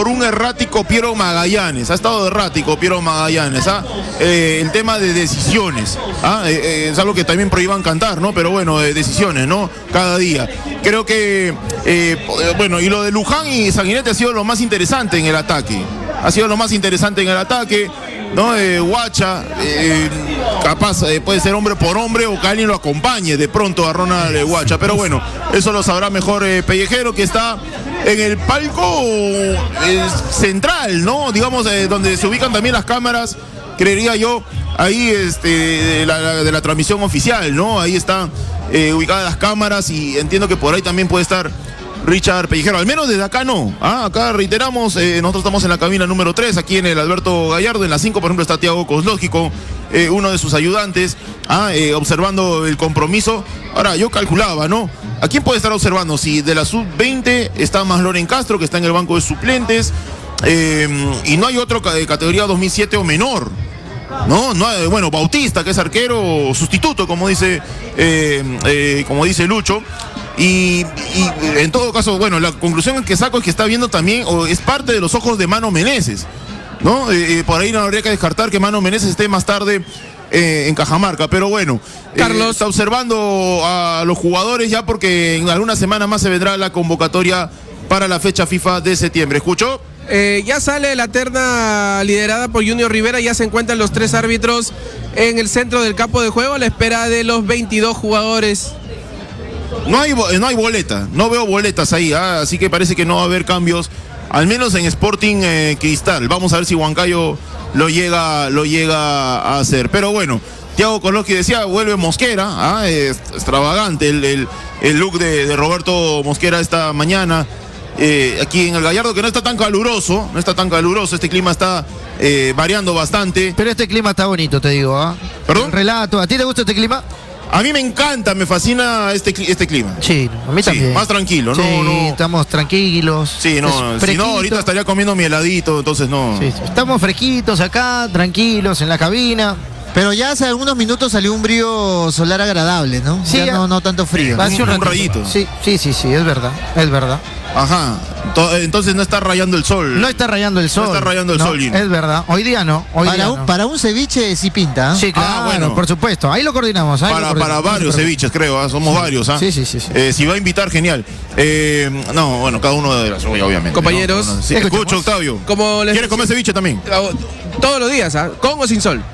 por un errático Piero Magallanes. Ha estado errático Piero Magallanes. El tema de decisiones. Es algo que también prohíban cantar, ¿no? Pero bueno, decisiones, ¿no? Cada día. Creo que, bueno, y lo de Luján y Sanguinetti ha sido lo más interesante en el ataque. ¿No? Guacha, capaz puede ser hombre por hombre o que alguien lo acompañe de pronto a Ronald Guacha, pero bueno, eso lo sabrá mejor Pellejero, que está en el palco central, ¿no? Digamos, donde se ubican también las cámaras, creería yo, ahí de la transmisión oficial, ¿no? Ahí están ubicadas las cámaras y entiendo que por ahí también puede estar Richard Pellejero, al menos desde acá no. Acá reiteramos, nosotros estamos en la cabina número 3, aquí en el Alberto Gallardo. En la 5, por ejemplo, está Thiago Kozlowski, uno de sus ayudantes, observando el compromiso. Ahora, yo calculaba, ¿no? ¿A quién puede estar observando? Si de la sub-20 está más Loren Castro, que está en el banco de suplentes, y no hay otro categoría 2007 o menor. No hay, bueno, Bautista, que es arquero sustituto, como dice Lucho. Y en todo caso, bueno, la conclusión que saco es que está viendo también, o es parte de los ojos de Mano Meneses, ¿no? Por ahí no habría que descartar que Mano Meneses esté más tarde en Cajamarca, pero bueno, Carlos está observando a los jugadores ya, porque en algunas semanas más se vendrá la convocatoria para la fecha FIFA de septiembre. ¿Escuchó? Ya sale la terna liderada por Junior Rivera, ya se encuentran los 3 árbitros en el centro del campo de juego a la espera de los 22 jugadores. No hay boleta, no veo boletas ahí, así que parece que no va a haber cambios, al menos en Sporting Cristal. Vamos a ver si Huancayo lo llega a hacer. Pero bueno, Thiago Kozlowski decía, vuelve Mosquera, extravagante el look de Roberto Mosquera esta mañana, aquí en el Gallardo, que no está tan caluroso, este clima está variando bastante. Pero este clima está bonito, te digo, ¿Perdón? El relato, ¿a ti te gusta este clima? A mí me encanta, me fascina este clima. Sí, a mí también. Sí, más tranquilo, sí, no. Estamos tranquilos. Sí, no, si no, ahorita estaría comiendo mi heladito, entonces no. Sí, estamos fresquitos acá, tranquilos, en la cabina. Pero ya hace algunos minutos salió un brillo solar agradable, ¿no? Sí, ya no tanto frío. Hace un rayito. Sí, es verdad. Ajá, entonces no está rayando el sol. No está rayando el sol. No está rayando el sol, Gino. Es verdad, hoy día no. Para un ceviche sí pinta. Sí, claro, bueno, por supuesto. Ahí lo coordinamos. Para varios ceviches, creo, somos varios. Sí. Si va a invitar, genial. No, bueno, cada uno de las, obviamente. Compañeros, no. Sí, escucho, Octavio. ¿Quieres comer ceviche también? Todos los días, con o sin sol.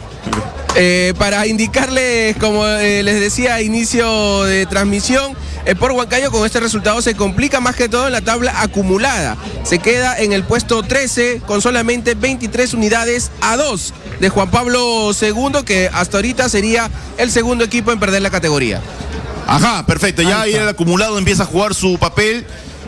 Para indicarles, como les decía a inicio de transmisión, por Huancayo con este resultado se complica más que todo en la tabla acumulada. Se queda en el puesto 13 con solamente 23 unidades a 2 de Juan Pablo II, que hasta ahorita sería el segundo equipo en perder la categoría. Ajá, perfecto. Ya ahí el acumulado empieza a jugar su papel.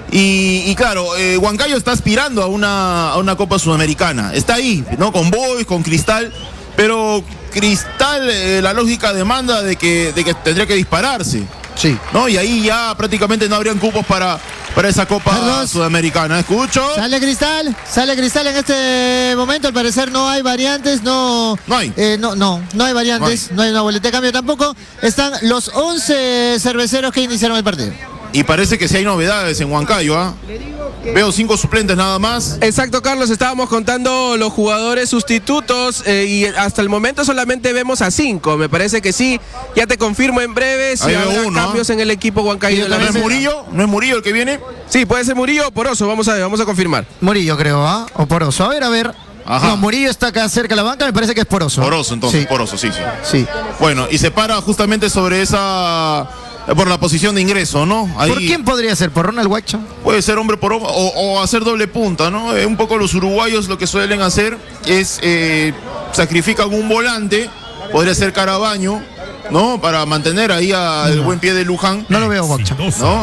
Y claro, Huancayo está aspirando a una Copa Sudamericana. Está ahí, ¿no? Con Boys, con Cristal. Pero Cristal, la lógica demanda de que tendría que dispararse. Sí. ¿No? Y ahí ya prácticamente no habrían cupos para esa Copa Sudamericana. ¿Escucho? Sale Cristal en este momento. Al parecer no hay variantes, no hay variantes, no hay una boleta de cambio tampoco. Están los 11 cerveceros que iniciaron el partido. Y parece que sí hay novedades en Huancayo, Veo 5 suplentes nada más. Exacto, Carlos, estábamos contando los jugadores sustitutos y hasta el momento solamente vemos a 5. Me parece que sí, ya te confirmo en breve si habrá cambios en el equipo Huancayo. ¿No es Murillo? ¿No es Murillo el que viene? Sí, puede ser Murillo o Poroso, vamos a confirmar. Murillo creo, o Poroso. A ver. Ajá. No, Murillo está acá cerca de la banca, me parece que es Poroso. Poroso, entonces, sí. Poroso, sí. Sí. Bueno, y se para justamente sobre por la posición de ingreso, ¿no? Ahí ¿Por quién podría ser? ¿Por Ronald Guacho? Puede ser hombre por hombre o hacer doble punta, ¿no? Un poco los uruguayos lo que suelen hacer es sacrifican un volante, podría ser Carabaño, ¿no? Para mantener ahí al buen pie de Luján. No lo veo Guacho. ¿No?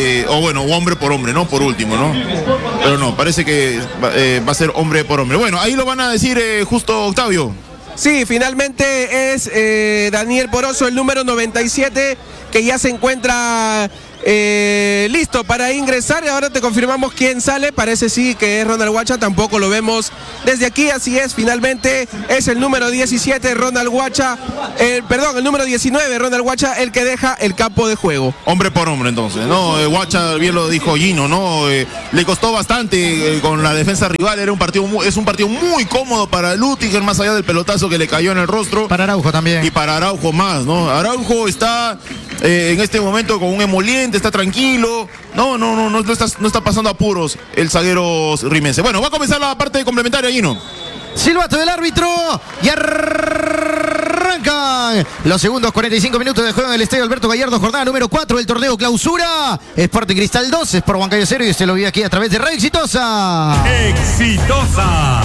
O hombre por hombre, ¿no? Por último, ¿no? Pero no, parece que va a ser hombre por hombre. Bueno, ahí lo van a decir justo Octavio. Sí, finalmente es Daniel Poroso, el número 97, que ya se encuentra listo para ingresar. Y ahora te confirmamos quién sale. Parece sí que es Ronald Guacha, tampoco lo vemos desde aquí. Así es, finalmente es el número 17, Ronald Guacha, el número 19, Ronald Guacha, el que deja el campo de juego. Hombre por hombre entonces, ¿no? Guacha, bien lo dijo Gino, ¿no? Le costó bastante con la defensa rival, es un partido muy cómodo para Lutiger, más allá del pelotazo que le cayó en el rostro. Para Araujo también. Y para Araujo más, ¿no? Araujo está en este momento con un emoliente, está tranquilo. No está pasando apuros el zaguero rimense. Bueno, va a comenzar la parte complementaria, Gino. Silbato del árbitro y arrancan los segundos 45 minutos de juego en el Estadio Alberto Gallardo, jornada número 4 del torneo Clausura. Sporting Cristal 2, es por Huancayo 0 y usted lo vio aquí a través de Radio Exitosa. ¡Exitosa!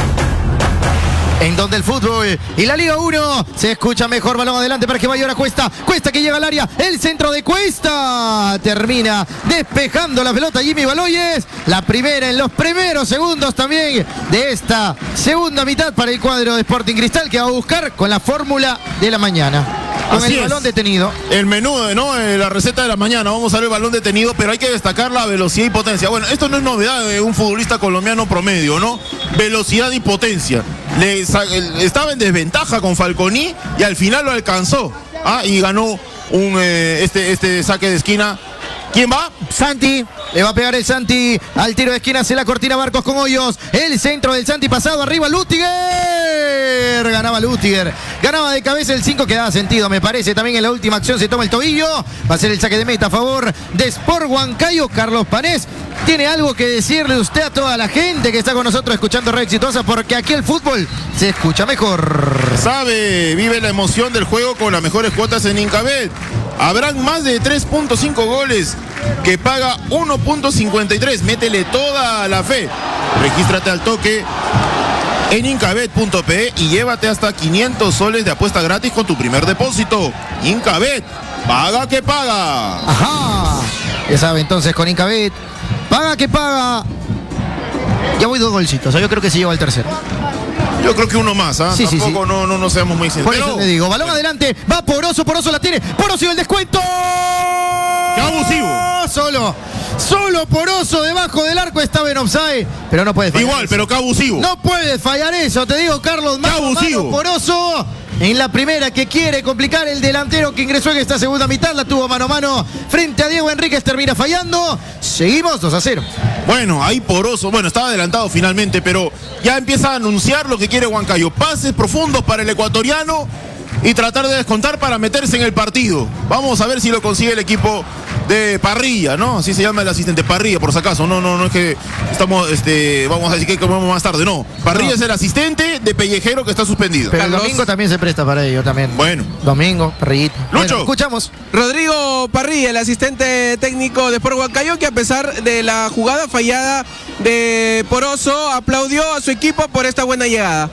En donde el fútbol y la Liga 1 se escucha mejor. Balón adelante para que vaya ahora Cuesta. Cuesta que llega al área. El centro de Cuesta. Termina despejando la pelota Jimmy Baloyes. La primera en los primeros segundos también de esta segunda mitad para el cuadro de Sporting Cristal, que va a buscar con la fórmula de la mañana. Con Así el balón es. Detenido. El menú, ¿no? La receta de la mañana. Vamos a ver el balón detenido, pero hay que destacar la velocidad y potencia. Bueno, esto no es novedad de un futbolista colombiano promedio, ¿no? Velocidad y potencia. Estaba en desventaja con Falconi y al final lo alcanzó. Y ganó este saque de esquina. ¿Quién va? Santi, le va a pegar el Santi al tiro de esquina, hace la cortina Barcos con Hoyos, el centro del Santi pasado arriba, Lutiger, ganaba Lutiger, ganaba de cabeza el 5, que daba sentido me parece, también en la última acción se toma el tobillo, va a ser el saque de meta a favor de Sport Huancayo. Carlos Panés, ¿tiene algo que decirle usted a toda la gente que está con nosotros escuchando Radio Exitosa? Porque aquí el fútbol se escucha mejor. Vive la emoción del juego con las mejores cuotas en Incabet. Habrán más de 3.5 goles que paga 1.53. Métele toda la fe. Regístrate al toque en incabet.pe y llévate hasta 500 soles de apuesta gratis con tu primer depósito. Incabet, paga que paga. Ajá, ya sabe entonces con Incabet, paga que paga. Ya voy 2 golcitos, yo creo que se lleva el tercero. Yo creo que uno más, Sí, tampoco sí. No seamos muy sinceros. Por eso le digo, balón adelante, va Poroso la tiene, Poroso y el descuento. ¡Qué abusivo! Solo Poroso debajo del arco, estaba en offside, pero no puede fallar. Igual, pero qué abusivo. No puede fallar eso, te digo, Carlos. ¡Qué abusivo! Poroso en la primera, que quiere complicar el delantero que ingresó en esta segunda mitad, la tuvo mano a mano frente a Diego Enríquez, termina fallando. Seguimos 2-0. Bueno, ahí Poroso, estaba adelantado finalmente, pero ya empieza a anunciar lo que quiere Huancayo. Pases profundos para el ecuatoriano y tratar de descontar para meterse en el partido. Vamos a ver si lo consigue el equipo de Parrilla, ¿no? Así se llama el asistente, Parrilla, por si acaso. No es que estamos, vamos a decir que comemos más tarde, no. Parrilla es el asistente de Pellejero que está suspendido. Pero el domingo también se presta para ello también. Bueno. Domingo, Parrillita. Lucho. Bueno, escuchamos. Rodrigo Parrilla, el asistente técnico de Sport Huancayo, que a pesar de la jugada fallada de Poroso, aplaudió a su equipo por esta buena llegada.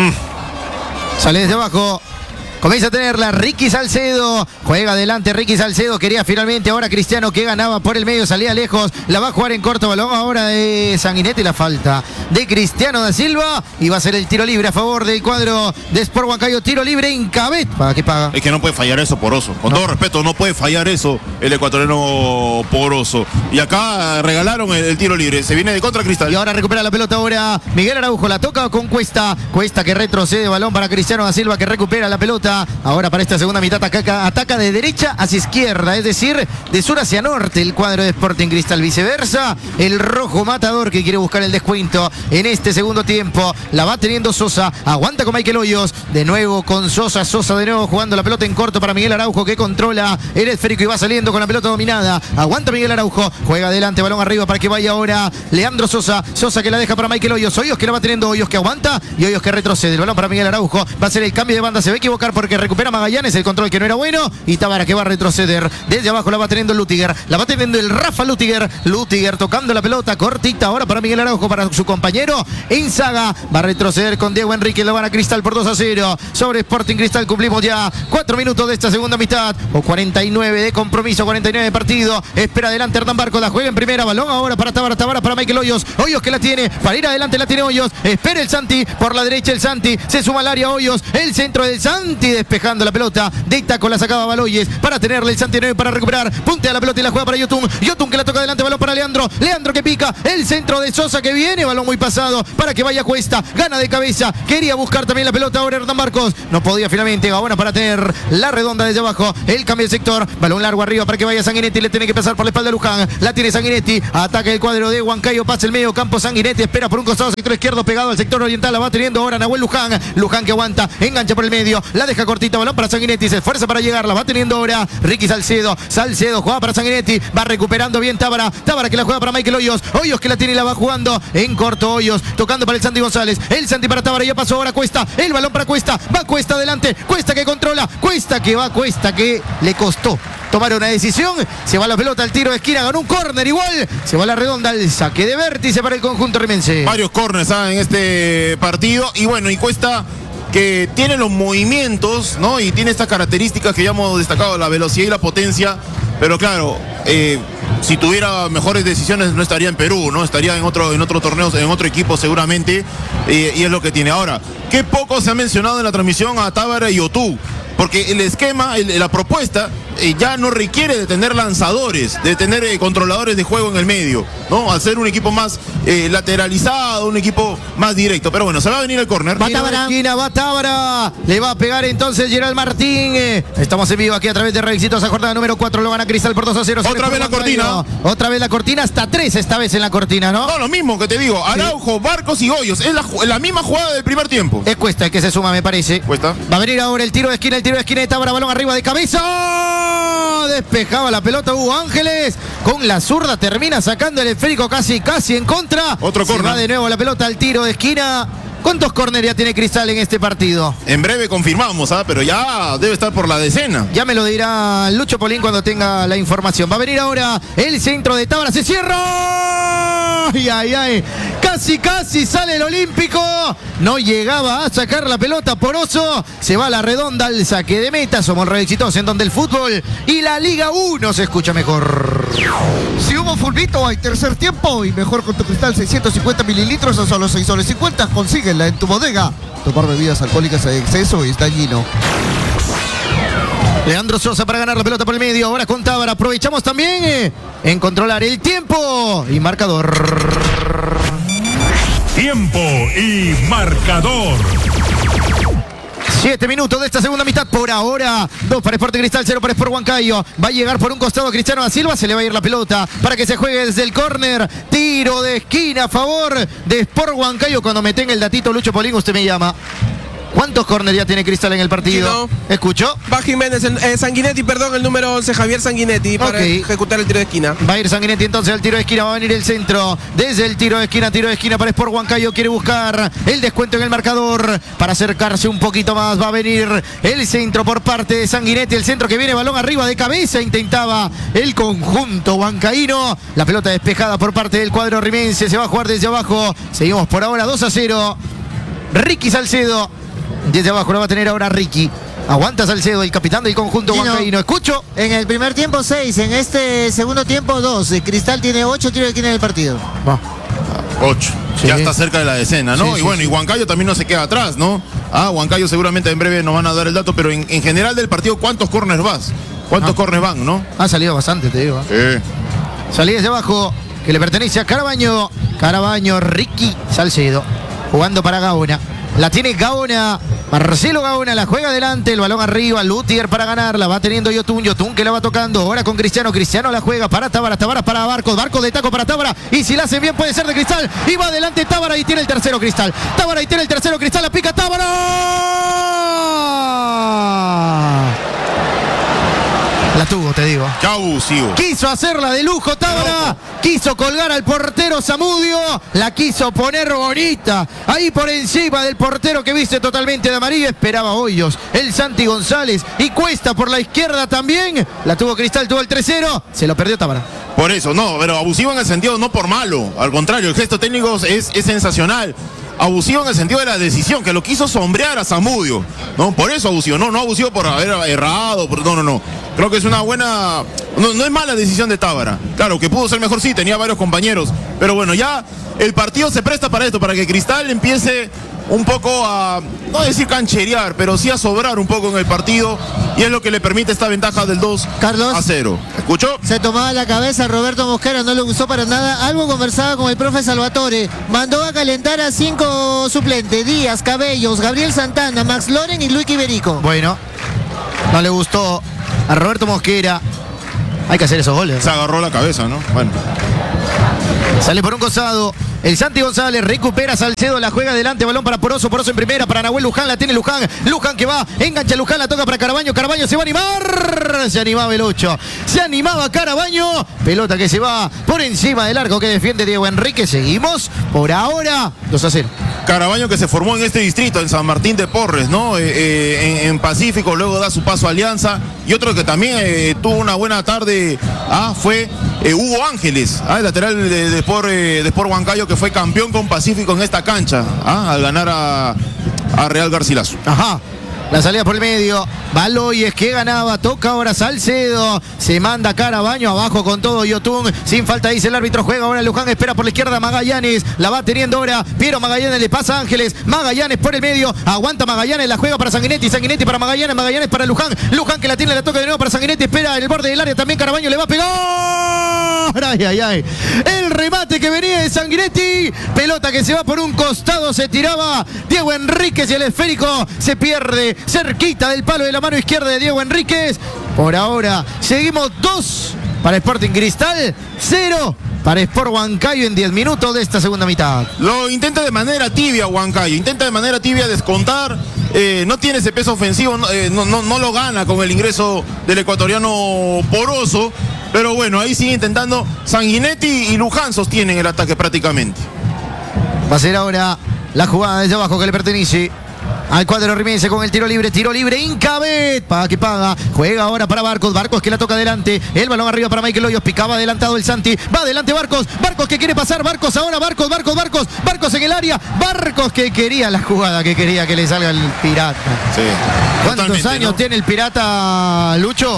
Sale desde abajo. Comienza a tenerla Ricky Salcedo, juega adelante Ricky Salcedo, quería finalmente ahora Cristiano, que ganaba por el medio, salía lejos, la va a jugar en corto, balón ahora de Sanguinetti, la falta de Cristiano da Silva, y va a ser el tiro libre a favor del cuadro de Sport Huancayo, tiro libre Incabet, ¿para qué paga? Es que no puede fallar eso Poroso, con todo respeto, no puede fallar eso el ecuatoriano Poroso. Y acá regalaron el tiro libre, se viene de contra Cristal. Y ahora recupera la pelota ahora Miguel Araujo, la toca con Cuesta que retrocede, balón para Cristiano da Silva, que recupera la pelota. Ahora para esta segunda mitad ataca de derecha hacia izquierda, es decir, de sur hacia norte el cuadro de Sporting Cristal, viceversa, el rojo matador que quiere buscar el descuento en este segundo tiempo, la va teniendo Sosa, aguanta con Michael Hoyos, de nuevo con Sosa de nuevo jugando la pelota en corto para Miguel Araujo, que controla el esférico y va saliendo con la pelota dominada, aguanta Miguel Araujo, juega adelante, balón arriba para que vaya ahora Leandro Sosa que la deja para Michael Hoyos, que la va teniendo, Hoyos que aguanta y Hoyos que retrocede, el balón para Miguel Araujo, va a ser el cambio de banda, se va a equivocar porque recupera Magallanes, el control que no era bueno, y Tábara que va a retroceder, desde abajo la va teniendo Lutiger, la va teniendo el Rafa Lutiger tocando la pelota cortita ahora para Miguel Araujo, para su compañero Inzaga, va a retroceder con Diego Enrique, la van a Cristal por 2-0 sobre Sporting Cristal. Cumplimos ya 4 minutos de esta segunda mitad, o 49 de compromiso, 49 de partido, espera adelante Hernán Barco, la juega en primera, balón ahora para Tábara para Michael Hoyos que la tiene, para ir adelante la tiene Hoyos, espera el Santi, por la derecha el Santi, se suma al área Hoyos, el centro del Santi Sanguinetti despejando la pelota. De taco la sacaba Baloyes para tenerle el Santi 9 para recuperar. Puntea la pelota y la juega para Yotun. Yotun que la toca adelante, balón para Leandro. Leandro que pica. El centro de Sosa que viene. Balón muy pasado para que vaya Cuesta. Gana de cabeza. Quería buscar también la pelota ahora Hernán Marcos. No podía finalmente. Gaona para tener la redonda desde abajo. El cambio de sector. Balón largo arriba para que vaya Sanguinetti. Le tiene que pasar por la espalda de Luján. La tiene Sanguinetti. Ataca el cuadro de Huancayo. Pasa el medio campo. Sanguinetti espera por un costado sector izquierdo pegado al sector oriental. La va teniendo ahora Nahuel Luján. Luján que aguanta. Engancha por el medio. La deja cortita. Balón para Sanguinetti. Se esfuerza para llegar. La va teniendo ahora Ricky Salcedo. Salcedo juega para Sanguinetti. Va recuperando bien Tábara. Tábara que la juega para Michael Hoyos. Hoyos que la tiene y la va jugando en corto. Hoyos tocando para el Santi González. El Santi para Tábara. Ya pasó ahora Cuesta. El balón para Cuesta. Va Cuesta adelante. Cuesta que controla. Cuesta que va. Cuesta que le costó tomar una decisión. Se va la pelota al tiro de esquina. Ganó un córner igual. Se va la redonda. El saque de vértice para el conjunto rimense. Varios córners en este partido. Y bueno, y Cuesta que tiene los movimientos, ¿no? Y tiene estas características que ya hemos destacado, la velocidad y la potencia. Pero claro, si tuviera mejores decisiones no estaría en Perú, ¿no? Estaría en otro torneo, en otro equipo seguramente. Y es lo que tiene. Ahora, qué poco se ha mencionado en la transmisión a Tábara y Yotun. Porque el esquema, la propuesta ya no requiere de tener lanzadores, de tener controladores de juego en el medio, ¿no? Al ser un equipo más lateralizado, un equipo más directo. Pero bueno, se va a venir el córner. Va Tábara. Va Tábara. Le va a pegar entonces Gerald Martín. Estamos en vivo aquí a través de Red Exitosa, jornada número 4. Lo gana Cristal por 2-0. Otra vez la cortina. Otra vez la cortina, hasta 3 esta vez en la cortina, ¿no? No, lo mismo que te digo. Araujo, Barcos y Hoyos. Es la misma jugada del primer tiempo. Es Cuesta el que se suma, me parece. Cuesta. Va a venir ahora el tiro de esquina de Tábara. Balón arriba de cabeza. Despejaba la pelota Hugo Ángeles. Con la zurda termina sacando el esférico casi en contra. Otro córner. Va de nuevo la pelota al tiro de esquina. ¿Cuántos córneres ya tiene Cristal en este partido? En breve confirmamos, pero ya debe estar por la decena. Ya me lo dirá Lucho Polín cuando tenga la información. Va a venir ahora el centro de Tábara. ¡Se cierra! ¡Ay! Casi sale el Olímpico. No llegaba a sacar la pelota Poroso. Se va a la redonda al saque de meta. Somos Red Exitosa, en donde el fútbol y la Liga 1 se escucha mejor. Si hubo fulbito, hay tercer tiempo. Y mejor con tu Cristal 650 mililitros a solo 6 soles 50. Consíguela en tu bodega. Tomar bebidas alcohólicas en exceso es dañino. Leandro Sosa para ganar la pelota por el medio. Ahora con Tábara. Aprovechamos también en controlar el tiempo y marcador. Tiempo y marcador. 7 minutos de esta segunda mitad por ahora. 2 para Sport Cristal, 0 para Sport Huancayo. Va a llegar por un costado Cristiano da Silva. Se le va a ir la pelota para que se juegue desde el córner. Tiro de esquina a favor de Sport Huancayo. Cuando me tenga el datito Lucho Polín, usted me llama. ¿Cuántos córneres ya tiene Cristal en el partido? Sí, no. ¿Escuchó? Va Jiménez, Sanguinetti, el número 11, Javier Sanguinetti, para ejecutar el tiro de esquina. Va a ir Sanguinetti entonces al tiro de esquina, va a venir el centro. Desde el tiro de esquina para Sport Huancayo. Quiere buscar el descuento en el marcador para acercarse un poquito más. Va a venir el centro por parte de Sanguinetti. El centro que viene, balón arriba de cabeza. Intentaba el conjunto huancaíno. La pelota despejada por parte del cuadro rimense. Se va a jugar desde abajo. Seguimos por ahora 2-0. Ricky Salcedo. Desde abajo lo va a tener ahora Ricky. Aguanta Salcedo, el capitán del conjunto huancaíno. Escucho. En el primer tiempo 6, en este segundo tiempo 2. Cristal tiene 8 tiros de esquina en el partido. 8. Sí. Ya está cerca de la decena, ¿no? Sí, y bueno, y Huancayo también no se queda atrás, ¿no? Huancayo seguramente en breve nos van a dar el dato, pero en general del partido, ¿cuántos córners vas? ¿Cuántos córners van, no? Ha salido bastante, te digo. Salí desde abajo, que le pertenece a Carabaño. Carabaño, Ricky Salcedo. Jugando para Gaona. La tiene Gaona. Marcelo Gaona la juega adelante. El balón arriba. Lutier para ganarla. Va teniendo Yotun. Yotun que la va tocando. Ahora con Cristiano. Cristiano la juega para Tábara. Tábara para Barcos. Barcos de taco para Tábara. Y si la hacen bien puede ser de Cristal. Y va adelante Tábara y tiene el tercero Cristal. Tábara y tiene el tercero Cristal. La pica Tábara. La tuvo, te digo. Qué abusivo. Quiso hacerla de lujo Tábara. Quiso colgar al portero Zamudio. La quiso poner bonita. Ahí por encima del portero que viste totalmente de amarillo. Esperaba Hoyos. El Santi González. Y Cuesta por la izquierda también. La tuvo Cristal, tuvo el 3-0. Se lo perdió Tábara. Por eso, no, pero abusivo en el sentido no por malo. Al contrario, el gesto técnico es sensacional. Abusivo en el sentido de la decisión, que lo quiso sombrear a Zamudio, ¿no? Por eso abusivo, no abusivo por haber errado, no. Creo que es una buena, no es mala decisión de Tábara. Claro, que pudo ser mejor, sí, tenía varios compañeros, pero bueno, ya el partido se presta para esto, para que Cristal empiece un poco a, no decir cancherear, pero sí a sobrar un poco en el partido, y es lo que le permite esta ventaja del 2-0. ¿Escuchó? Se tomaba la cabeza Roberto Mosquera, no le gustó para nada. Algo conversaba con el profe Salvatore. Mandó a calentar a 5 suplentes: Díaz, Cabellos, Gabriel Santana, Max Loren y Luis Iberico. Bueno, no le gustó a Roberto Mosquera. Hay que hacer esos goles. Se agarró la cabeza, ¿no? Bueno. Sale por un costado. El Santi González recupera Salcedo, la juega adelante, balón para Poroso, Poroso en primera, para Nahuel Luján, la tiene Luján, Luján que va, engancha Luján, la toca para Carabaño, Carabaño se va a animar, se animaba el 8, se animaba Carabaño, pelota que se va por encima del arco que defiende Diego Enrique, seguimos por ahora 2-0. Carabaño que se formó en este distrito, en San Martín de Porres, ¿no? En Pacífico, luego da su paso a Alianza, y otro que también tuvo una buena tarde fue Hugo Ángeles, el lateral de Sport Huancayo, que fue campeón con Pacífico en esta cancha, al ganar a Real Garcilaso. Ajá. La salida por el medio, Baloyes que ganaba, toca ahora Salcedo, se manda Carabaño abajo con todo Yotun, sin falta dice el árbitro, juega ahora Luján, espera por la izquierda Magallanes, la va teniendo ahora, Piero Magallanes le pasa a Ángeles, Magallanes por el medio, aguanta Magallanes, la juega para Sanguinetti, Sanguinetti para Magallanes, Magallanes para Luján, Luján que la tiene, la toca de nuevo para Sanguinetti, espera en el borde del área también Carabaño, le va a pegar, ay, ay, ay, el remate que venía de Sanguinetti, pelota que se va por un costado, se tiraba Diego Enríquez y el esférico se pierde cerquita del palo de la mano izquierda de Diego Enríquez. Por ahora seguimos 2 para Sporting Cristal, 0 para Sport Huancayo en 10 minutos de esta segunda mitad. Lo intenta de manera tibia Huancayo, intenta de manera tibia descontar, no tiene ese peso ofensivo, no lo gana con el ingreso del ecuatoriano Poroso, pero bueno, ahí sigue intentando. Sanguinetti y Luján sostienen el ataque prácticamente. Va a ser ahora la jugada desde abajo que le pertenece al cuadro rimense con el tiro libre Incabet, paga que paga, juega ahora para Barcos, Barcos que la toca adelante, el balón arriba para Michael Hoyos, picaba adelantado el Santi, va adelante Barcos, Barcos que quiere pasar, Barcos ahora, Barcos en el área, Barcos que quería la jugada, que quería que le salga el pirata. Sí, ¿Cuántos años, ¿no?, tiene el pirata, Lucho?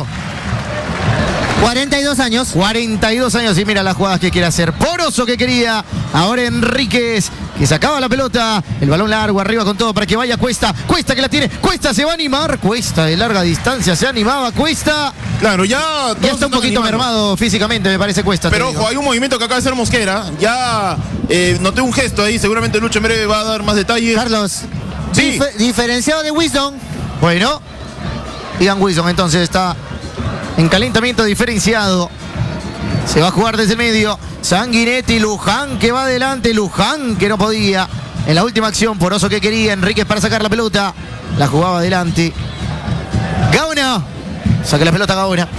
42 años. 42 años y mira las jugadas que quiere hacer. Poroso que quería. Ahora Enríquez que sacaba la pelota. El balón largo arriba con todo para que vaya Cuesta. Cuesta que la tiene. Cuesta se va a animar. Cuesta de larga distancia se animaba. Cuesta. Claro, ya está un poquito mermado físicamente, me parece Cuesta. Pero ojo, hay un movimiento que acaba de hacer Mosquera. Ya noté un gesto ahí. Seguramente Lucho en breve va a dar más detalles. Carlos. Sí. Diferenciado de Wisdom. Bueno. Ian Wilson entonces está en calentamiento diferenciado. Se va a jugar desde el medio. Sanguinetti, Luján que va adelante. Luján que no podía. En la última acción, Poroso que quería. Enríquez para sacar la pelota. La jugaba adelante. Gaona. Saca la pelota Gaona.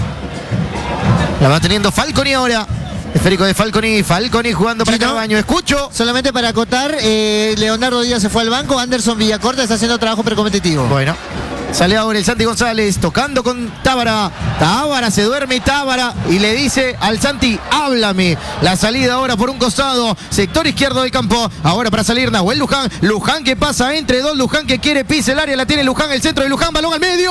La va teniendo Falconi ahora. Esférico de Falconi. Falconi jugando para Carabaño. Escucho. Solamente para acotar, Leonardo Díaz se fue al banco. Anderson Villacorta está haciendo trabajo precompetitivo. Bueno. Sale ahora el Santi González tocando con Tábara. Tábara se duerme Tábara y le dice al Santi, háblame. La salida ahora por un costado, sector izquierdo del campo. Ahora para salir Nahuel Luján. Luján que pasa entre dos. Luján que quiere pisa el área. La tiene Luján, el centro de Luján. Balón al medio.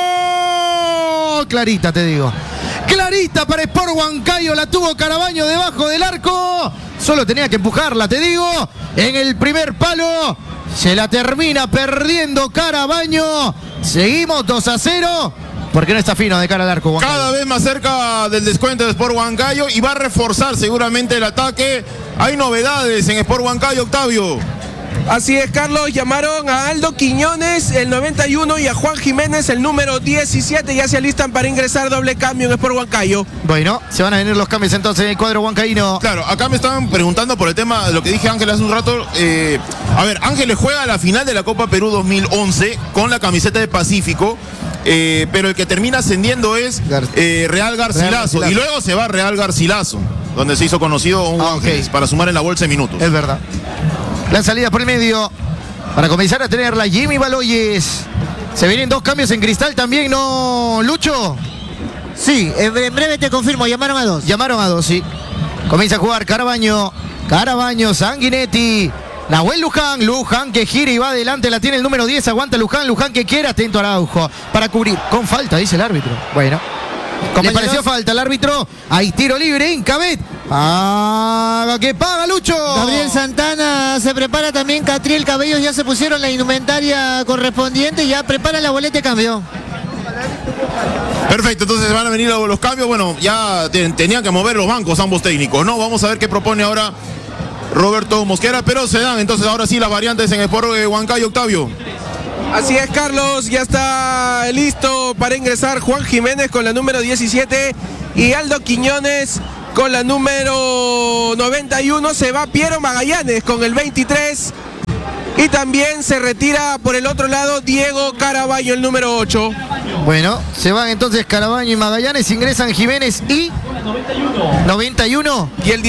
Clarita, te digo. Clarita para Sport Huancayo. La tuvo Carabaño debajo del arco. Solo tenía que empujarla, te digo. En el primer palo. Se la termina perdiendo Carabaño. Seguimos 2-0. Porque no está fino de cara al arco, Huancayo. Cada vez más cerca del descuento de Sport Huancayo y va a reforzar seguramente el ataque. Hay novedades en Sport Huancayo, Octavio. Así es, Carlos, llamaron a Aldo Quiñones, el 91, y a Juan Jiménez, el número 17, ya se alistan para ingresar doble cambio en Sport Huancayo. Bueno, se van a venir los cambios entonces en el cuadro huancaíno. Claro, acá me estaban preguntando por el tema, lo que dije Ángel hace un rato. A ver, Ángeles juega la final de la Copa Perú 2011 con la camiseta de Pacífico. Pero el que termina ascendiendo es Real Garcilaso. Y luego se va Real Garcilaso, donde se hizo conocido un Ángeles, para sumar en la bolsa de minutos. Es verdad. La salida por el medio para comenzar a tenerla Jimmy Baloyes. Se vienen dos cambios en Cristal también, ¿no, Lucho? Sí, en breve te confirmo, llamaron a dos. Llamaron a dos, sí. Comienza a jugar Carabaño, Sanguinetti, Nahuel Luján, Luján que gira y va adelante, la tiene el número 10, aguanta Luján que quiere, atento Araujo, para cubrir, con falta, dice el árbitro. Bueno, le pareció falta al árbitro, hay tiro libre, Incabet, Paga que paga, Lucho. Gabriel Santana se prepara también. Catriel Cabellos ya se pusieron la indumentaria correspondiente. Ya preparan la boleta de cambio. Perfecto, entonces van a venir los cambios. Bueno, ya tenían que mover los bancos ambos técnicos, ¿no? Vamos a ver qué propone ahora Roberto Mosquera, pero se dan entonces ahora sí las variantes en el Sport Huancayo, Octavio. Así es, Carlos, ya está listo para ingresar Juan Jiménez con la número 17 y Aldo Quiñones con la número 91. Se va Piero Magallanes con el 23 y también se retira por el otro lado Diego Caraballo, el número 8. Bueno, se van entonces Caraballo y Magallanes, ingresan Jiménez y 91. Y el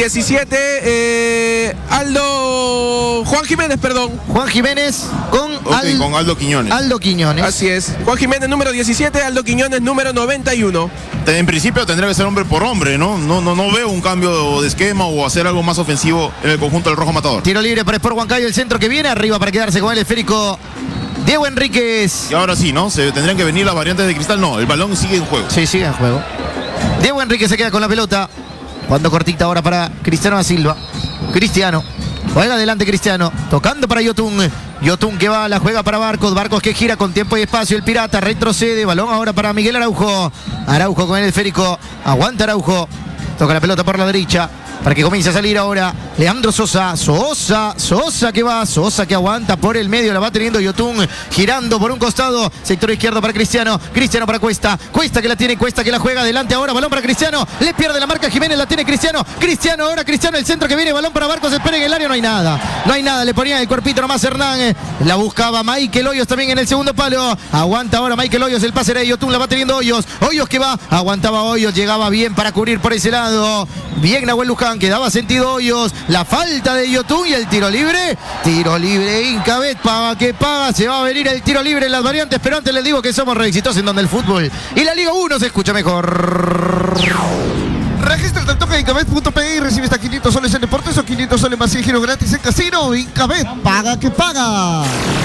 17, Juan Jiménez, perdón. Juan Jiménez con Aldo Quiñones. Aldo Quiñones. Así es. Juan Jiménez número 17, Aldo Quiñones número 91. En principio tendría que ser hombre por hombre, ¿no? No veo un cambio de esquema o hacer algo más ofensivo en el conjunto del Rojo Matador. Tiro libre para Sport Huancayo, el centro que viene arriba para quedarse con el esférico Diego Enríquez. Y ahora sí, ¿no? Se tendrían que venir las variantes de Cristal. No, el balón sigue en juego. Sí, sigue en juego. Diego Enríquez se queda con la pelota. Cuando cortita ahora para Cristiano da Silva. Cristiano. Juega adelante Cristiano. Tocando para Yotun. Yotun que va, la juega para Barcos. Barcos que gira con tiempo y espacio. El Pirata retrocede. Balón ahora para Miguel Araujo. Araujo con el esférico. Aguanta Araujo. Toca la pelota por la derecha. Para que comience a salir ahora Leandro Sosa. Sosa que va. Sosa que aguanta por el medio. La va teniendo Yotun. Girando por un costado. Sector izquierdo para Cristiano. Cristiano para Cuesta. Cuesta que la tiene. Cuesta que la juega adelante ahora. Balón para Cristiano. Le pierde la marca Jiménez. La tiene Cristiano. Cristiano ahora. Cristiano el centro que viene. Balón para Barcos. Espera en el área. No hay nada. No hay nada. Le ponía el cuerpito nomás Hernán. La buscaba Michael Hoyos también en el segundo palo. Aguanta ahora Michael Hoyos. El pase era de Yotun. La va teniendo Hoyos. Hoyos que va. Aguantaba Hoyos. Llegaba bien para cubrir por ese lado. Bien Nahuel Luján. Quedaba sentido Hoyos. La falta de Yotun y el tiro libre. Tiro libre Incabet. Paga que paga. Se va a venir el tiro libre en las variantes. Pero antes les digo que somos re exitosos en donde el fútbol y la Liga 1 se escucha mejor. Regístrate al toque de Incabet.pe y recibe hasta 500 soles en deportes o 500 soles más y giro gratis en casino. Incabet. Paga que paga.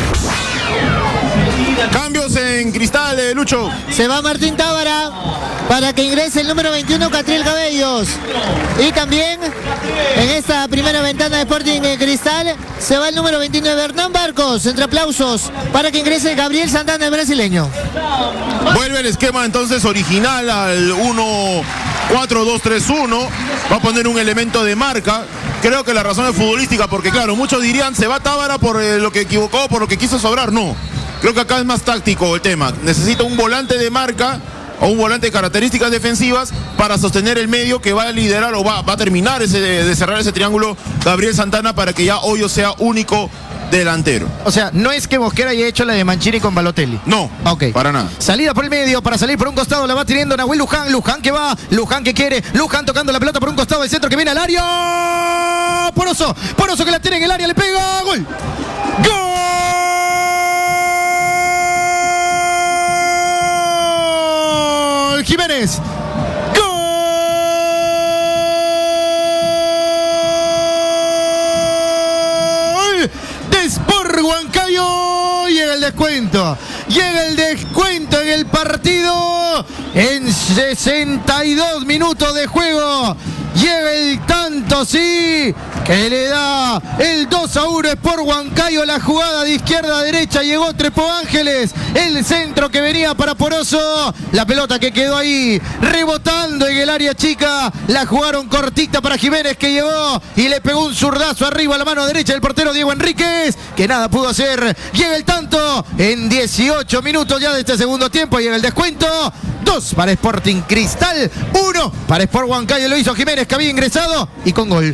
Cambios en Cristal, Lucho. Se va Martín Tábara para que ingrese el número 21, Catriel Cabellos. Y también en esta primera ventana de Sporting Cristal se va el número 29, Hernán Barcos. Entre aplausos para que ingrese Gabriel Santana, el brasileño. Vuelve el esquema entonces original al 1-4-2-3-1. Va a poner un elemento de marca. Creo que la razón es futbolística, porque claro, muchos dirían se va Tábara por lo que equivocó, por lo que quiso sobrar. No, creo que acá es más táctico el tema. Necesita un volante de marca o un volante de características defensivas para sostener el medio que va a liderar o va a terminar de cerrar ese triángulo Gabriel Santana para que ya Hoyos sea único delantero. O sea, no es que Mosquera haya hecho la de Mancini con Balotelli. No, okay. Para nada. Salida por el medio, para salir por un costado, la va teniendo Nahuel Luján. Luján que va, Luján que quiere, Luján tocando la pelota por un costado, el centro que viene al área. Poroso que la tiene en el área, le pega, gol. ¡Gol! Jiménez. Huancayo. Llega el descuento. Llega el descuento en el partido. En 62 minutos de juego. Llega el tanto, sí, que le da el 2-1 Sport Huancayo. La jugada de izquierda a derecha. Llegó Trepo Ángeles. El centro que venía para Poroso. La pelota que quedó ahí rebotando en el área chica. La jugaron cortita para Jiménez, que llegó y le pegó un zurdazo arriba a la mano derecha del portero Diego Enríquez, que nada pudo hacer. Llega el tanto en 18 minutos ya de este segundo tiempo. Llega el descuento. 2 para Sporting Cristal, 1 para Sport Huancayo. Lo hizo Jiménez, que había ingresado y con gol.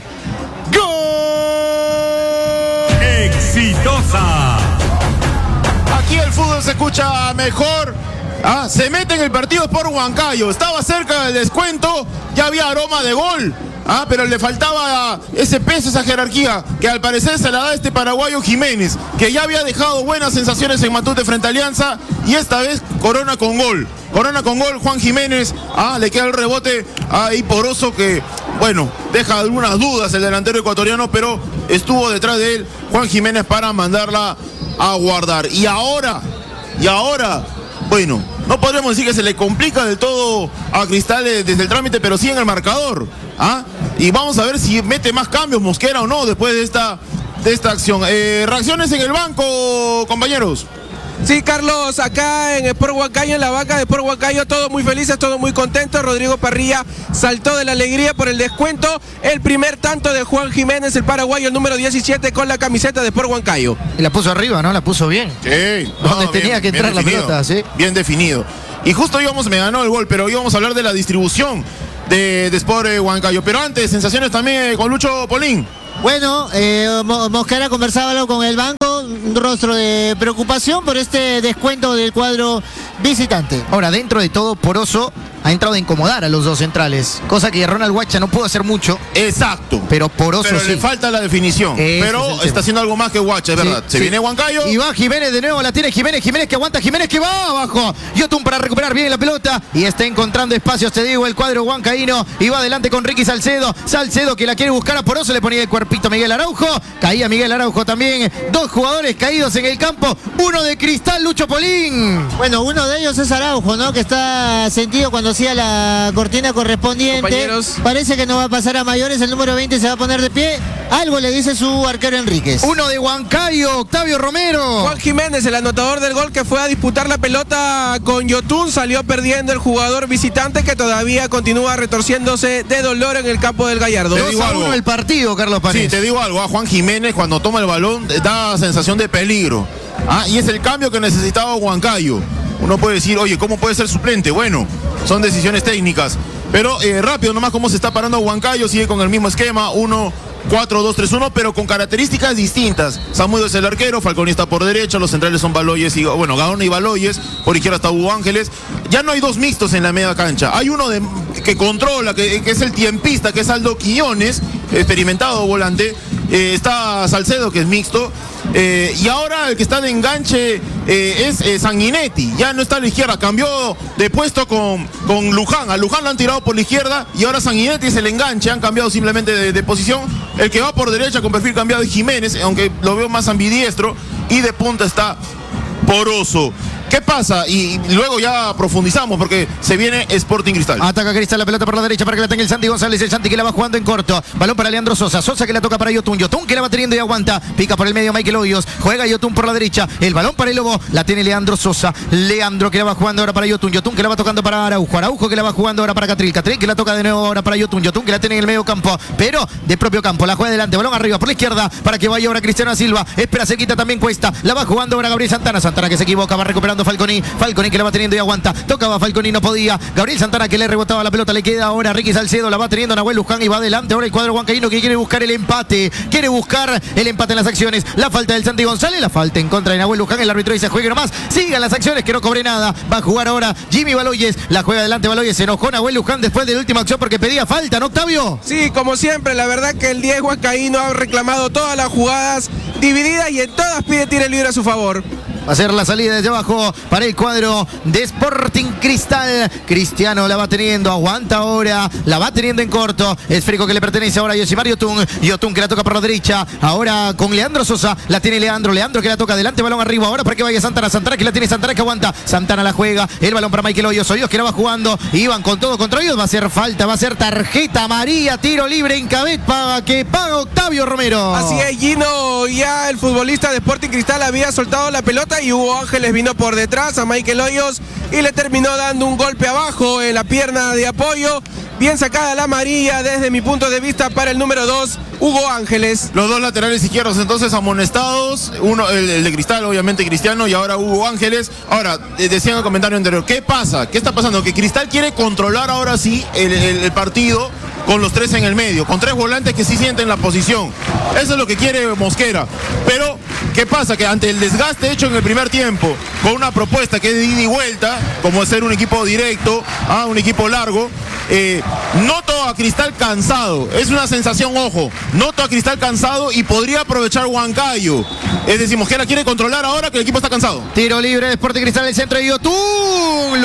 ¡Gol! ¡Exitosa! Aquí el fútbol se escucha mejor. Se mete en el partido Sport Huancayo. Estaba cerca del descuento. Ya había aroma de gol. Pero le faltaba ese peso, esa jerarquía, que al parecer se la da este paraguayo Jiménez, que ya había dejado buenas sensaciones en Matute frente a Alianza, y esta vez corona con gol. Corona con gol Juan Jiménez. Le queda el rebote ahí Poroso, que, bueno, deja algunas dudas el delantero ecuatoriano, pero estuvo detrás de él Juan Jiménez para mandarla a guardar. Y ahora, bueno, no podremos decir que se le complica del todo a Cristal desde el trámite, pero sí en el marcador. Y vamos a ver si mete más cambios Mosquera o no después de esta acción. Reacciones en el banco, compañeros. Sí, Carlos, acá en Sport Huancayo, en la banca de Sport Huancayo, todos muy felices, todos muy contentos. Rodrigo Parrilla saltó de la alegría por el descuento. El primer tanto de Juan Jiménez, el paraguayo, el número 17, con la camiseta de Sport Huancayo. Y la puso arriba, ¿no? La puso bien. Sí. Donde tenía que entrar la pelota, ¿sí? Bien definido. Y justo me ganó el gol, pero íbamos a hablar de la distribución de Sport Huancayo. Pero antes, sensaciones también con Lucho Polín. Bueno, Mosquera conversaba con el banco, un rostro de preocupación por este descuento del cuadro visitante. Ahora, dentro de todo, Poroso ha entrado a incomodar a los dos centrales, cosa que Ronald Guacha no pudo hacer mucho. Exacto. Pero Poroso sí. le falta la definición. Pero está haciendo algo más que Guacha, es verdad. Se viene Huancayo. Y va Jiménez de nuevo, la tiene Jiménez que aguanta, Jiménez que va abajo. Yotun para recuperar bien la pelota y está encontrando espacios, te digo, el cuadro huancaíno. Y va adelante con Ricky Salcedo. Salcedo que la quiere buscar a Poroso, le ponía el cuerpito Miguel Araujo. Caía Miguel Araujo también. Dos jugadores caídos en el campo. Uno de Cristal, Lucho Polín. Bueno, uno de ellos es Araujo, ¿no? Que está sentido cuando hacía la cortina correspondiente. Compañeros. Parece que no va a pasar a mayores. El número 20 se va a poner de pie. Algo le dice su arquero Enríquez. Uno de Huancayo, Octavio Romero. Juan Jiménez, el anotador del gol, que fue a disputar la pelota con Yotun. Salió perdiendo el jugador visitante, que todavía continúa retorciéndose de dolor en el campo del Gallardo. 2-1 el partido, Carlos Paredes. Sí, te digo algo. A Juan Jiménez, cuando toma el balón, da sensación de peligro. Y es el cambio que necesitaba Huancayo. Uno puede decir, oye, ¿cómo puede ser suplente? Bueno, son decisiones técnicas. Pero rápido nomás cómo se está parando Huancayo, sigue con el mismo esquema, 1-4-2-3-1, pero con características distintas. Samudio es el arquero, Falconi está por derecha, los centrales son Baloyes y, Gaona y Baloyes, por izquierda está Hugo Ángeles. Ya no hay dos mixtos en la media cancha, hay uno que controla, que es el tiempista, que es Aldo Quiñones, experimentado volante, está Salcedo, que es mixto. Y ahora el que está de enganche es Sanguinetti. Ya no está a la izquierda, cambió de puesto con Luján. A Luján lo han tirado por la izquierda y ahora Sanguinetti es el enganche. Han cambiado simplemente de posición. El que va por derecha con perfil cambiado es Jiménez, aunque lo veo más ambidiestro. Y de punta está Poroso. ¿Qué pasa? Y luego ya profundizamos porque se viene Sporting Cristal. Ataca Cristal, la pelota por la derecha para que la tenga el Santi González. El Santi que la va jugando en corto. Balón para Leandro Sosa. Sosa que la toca para Yotun. Yotun que la va teniendo y aguanta. Pica por el medio Michael Hoyos. Juega Yotun por la derecha. El balón para el Lobo. La tiene Leandro Sosa. Leandro que la va jugando ahora para Yotun. Yotun que la va tocando para Araujo. Araujo que la va jugando ahora para Catril. Catril que la toca de nuevo ahora para Yotun. Yotun que la tiene en el medio campo. Pero de propio campo. La juega adelante. Balón arriba por la izquierda para que vaya ahora Cristiano Silva. Espera, se quita también Cuesta. La va jugando ahora Gabriel Santana. Santana que se equivoca. Va recuperando Falconi. Falconi que la va teniendo y aguanta. Tocaba Falconi, no podía. Gabriel Santana que le rebotaba la pelota. Le queda ahora Ricky Salcedo. La va teniendo Nahuel Luján y va adelante ahora el cuadro huancaíno que quiere buscar el empate. Quiere buscar el empate en las acciones. La falta del Santi González. La falta en contra de Nahuel Luján. El árbitro dice juegue nomás. Sigan las acciones que no cobre nada. Va a jugar ahora Jimmy Baloyes. La juega adelante Baloyes. Se enojó Nahuel Luján después de la última acción porque pedía falta, ¿no, Octavio? Sí, como siempre, la verdad que el 10 huancaíno ha reclamado todas las jugadas divididas y en todas pide tiro libre a su favor. Va a ser la salida desde abajo para el cuadro de Sporting Cristal. Cristiano la va teniendo, aguanta ahora, la va teniendo en corto. Esférico que le pertenece ahora a Yosimar Yotun. Yotun que la toca por la derecha. Ahora con Leandro Sosa. La tiene Leandro. Leandro que la toca adelante, balón arriba. Ahora para que vaya Santana. Santana que la tiene Santana que aguanta. Santana la juega. El balón para Michael Hoyos. Hoyos que la va jugando. Iban con todo contra Hoyos. Va a ser falta, va a ser tarjeta amarilla. Tiro libre en cabeza que paga Octavio Romero. Así es, Gino. Ya el futbolista de Sporting Cristal había soltado la pelota y Hugo Ángeles vino por detrás a Michael Hoyos y le terminó dando un golpe abajo en la pierna de apoyo. Bien sacada la amarilla desde mi punto de vista para el número 2, Hugo Ángeles. Los dos laterales izquierdos entonces amonestados. Uno, el de Cristal, obviamente Cristiano, y ahora Hugo Ángeles. Ahora, decía en el comentario anterior, ¿qué pasa? ¿Qué está pasando? Que Cristal quiere controlar ahora sí el partido con los tres en el medio, con tres volantes que sí sienten la posición. Eso es lo que quiere Mosquera. Pero, ¿qué pasa? Que ante el desgaste hecho en el primer tiempo, con una propuesta que es de ida y vuelta, como ser un equipo directo, un equipo largo, noto a Cristal cansado. Es una sensación, ojo, noto a Cristal cansado y podría aprovechar Huancayo. Es decir, Mosquera quiere controlar ahora que el equipo está cansado. Tiro libre de Sporting Cristal, el centro de Yotun.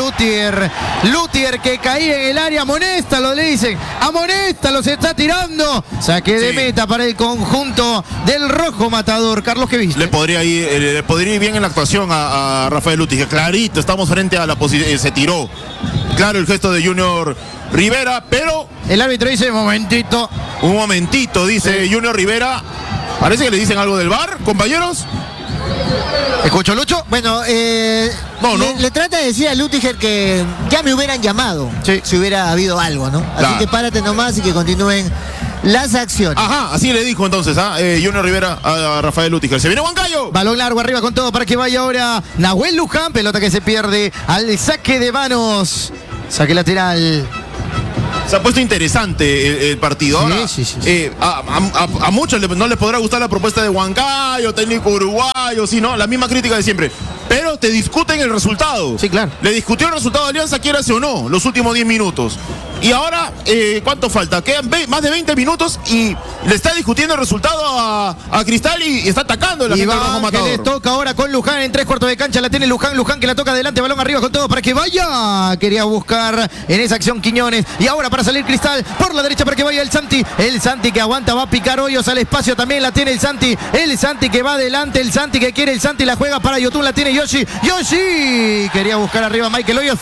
Lutier que caía en el área, amonéstalo, le dicen. Amonéstalo, se está tirando. Saque de meta para el conjunto del rojo matador. Carlos, ¿qué viste? Le podría ir bien en la actuación a Rafael Lutier. Clarito, estamos frente a la posición. Se tiró. Claro, el gesto de Junior Rivera, pero... El árbitro dice, momentito. Un momentito, dice Junior Rivera. Parece que le dicen algo del VAR, compañeros. ¿Escucho, Lucho? Bueno, no. Le trata de decir a Lutiger que ya me hubieran llamado si hubiera habido algo, ¿no? Así Claro. que párate nomás y que continúen las acciones. Ajá, así le dijo entonces Junior Rivera a Rafael Lutiger. Se viene Huancayo. Balón largo arriba con todo para que vaya ahora Nahuel Luján. Pelota que se pierde al saque de manos. Saque lateral. Se ha puesto interesante el partido. Ahora, Sí. a muchos no les podrá gustar la propuesta de Huancayo, técnico uruguayo, sí, ¿no? La misma crítica de siempre. Pero te discuten el resultado. Sí, claro. Le discutió el resultado de Alianza, quieras o no, los últimos 10 minutos. Y ahora, ¿cuánto falta? Quedan más de 20 minutos y le está discutiendo el resultado a Cristal y está atacando la gente del Rojo que Matador. les toca ahora con Luján en 3/4 de cancha. La tiene Luján que la toca adelante. Balón arriba con todo para que vaya. Quería buscar en esa acción Quiñones. Y ahora para salir Cristal por la derecha para que vaya el Santi. El Santi que aguanta, va a picar hoyos al espacio. También la tiene el Santi. El Santi que va adelante. El Santi que quiere. El Santi la juega para Yotun. La tiene Yoshi. Quería buscar arriba Michael Hoyos.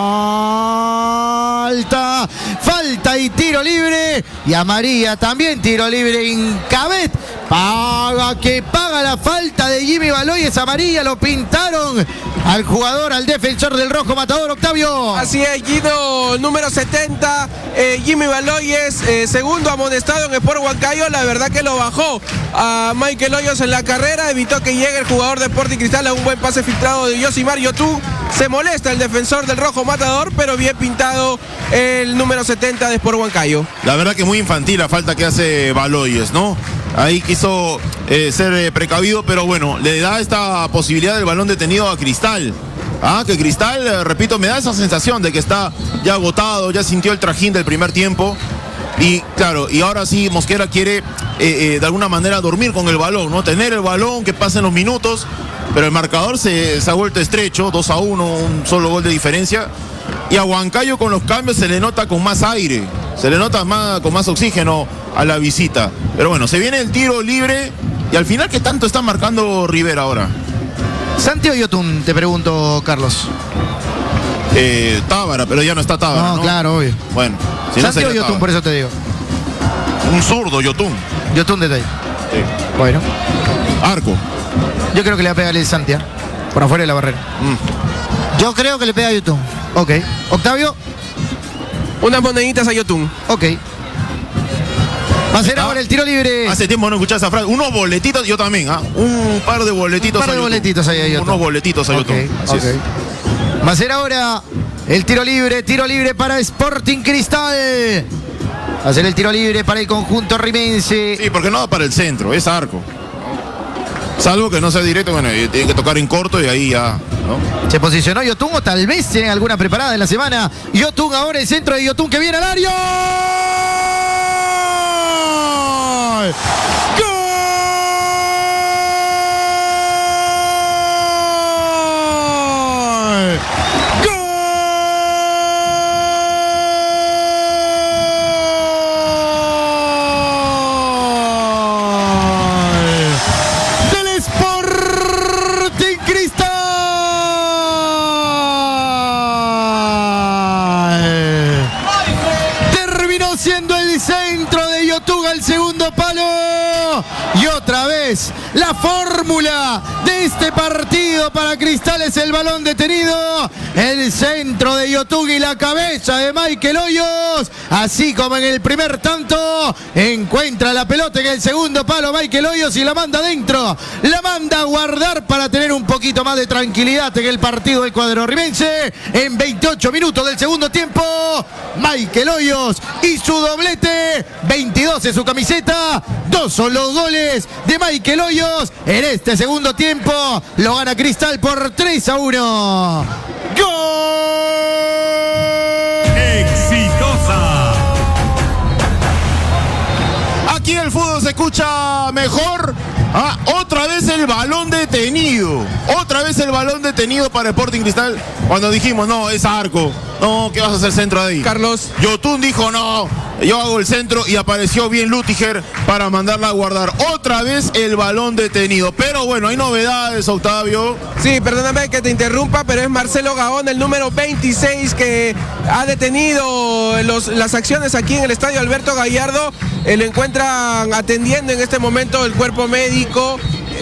Falta y tiro libre. Y a María también tiro libre. Incabet. Paga la falta de Jimmy Baloyes. Amarilla, lo pintaron al jugador, al defensor del Rojo Matador, Octavio. Así es, Guido, número 70, Jimmy Baloyes, segundo amonestado en Sport Huancayo. La verdad que lo bajó a Michael Hoyos en la carrera, evitó que llegue el jugador de Sporting Cristal a un buen pase filtrado de Yosimar Yotun. Se molesta el defensor del Rojo Matador, pero bien pintado el número 70 de Sport Huancayo. La verdad que muy infantil la falta que hace Baloyes, ¿no? Ahí quiso ser precavido, pero bueno, le da esta posibilidad del balón detenido a Cristal. Que Cristal, repito, me da esa sensación de que está ya agotado, ya sintió el trajín del primer tiempo. Y claro, y ahora sí Mosquera quiere de alguna manera dormir con el balón, ¿no? Tener el balón, que pasen los minutos, pero el marcador se ha vuelto estrecho, 2-1, un solo gol de diferencia. Y a Huancayo con los cambios se le nota con más aire, se le nota con más oxígeno a la visita. Pero bueno, se viene el tiro libre y al final, ¿qué tanto está marcando Rivera ahora? ¿Santi o Yotun? Te pregunto, Carlos. Tábara, pero ya no está Tábara, ¿no? Claro, obvio. Bueno, si Santi no o Yotun, Tábara. por eso te digo. Un zurdo, Yotun. Yotun de ahí. Sí. Bueno, Arco. yo creo que le va a pegar el Santi, por afuera de la barrera. Yo creo que le pega a YouTube. Ok. Octavio. Unas moneditas a Yotun. Ok. Va a ser ahora el tiro libre. Hace tiempo no escuchaba esa frase. Unos boletitos, yo también, Un par de boletitos. Un par de boletitos ahí a Yotun. Unos boletitos a Yotun. Así es. Va a ser ahora el tiro libre para Sporting Cristal. Va a ser el tiro libre para el conjunto rimense. Sí, porque no va para el centro, es arco. Salvo que no sea directo, bueno, tiene que tocar en corto y ahí ya, ¿no? Se posicionó Yotun o tal vez tiene alguna preparada en la semana. Yotun ahora, el centro de Yotun que viene al área. ¡Gol! Al segundo palo y otra vez la fórmula de este partido para Cristal es el balón detenido, el centro de Yotun y la cabeza de Michael Hoyos, así como en el primer tanto encuentra la pelota en el segundo palo Michael Hoyos y la manda adentro, la manda a guardar para tener un poquito más de tranquilidad en el partido del cuadro rimense. En 28 minutos del segundo tiempo, Michael Hoyos y su doblete, 22 en su camiseta, 2 son los goles de Michael Hoyos en este segundo tiempo. Lo gana Cristal por 3-1. ¡Gol! ¡Exitosa! Aquí el fútbol se escucha mejor. Otra vez el balón detenido. Otra vez el balón detenido para Sporting Cristal. Cuando dijimos, no, es arco. No, ¿qué vas a hacer centro ahí? Carlos. Yotun dijo, no, yo hago el centro y apareció bien Lutiger para mandarla a guardar. Otra vez el balón detenido. Pero bueno, hay novedades, Octavio. Sí, perdóname que te interrumpa, pero es Marcelo Gaón, el número 26, que ha detenido las acciones aquí en el estadio Alberto Gallardo. Lo encuentran atendiendo en este momento el cuerpo médico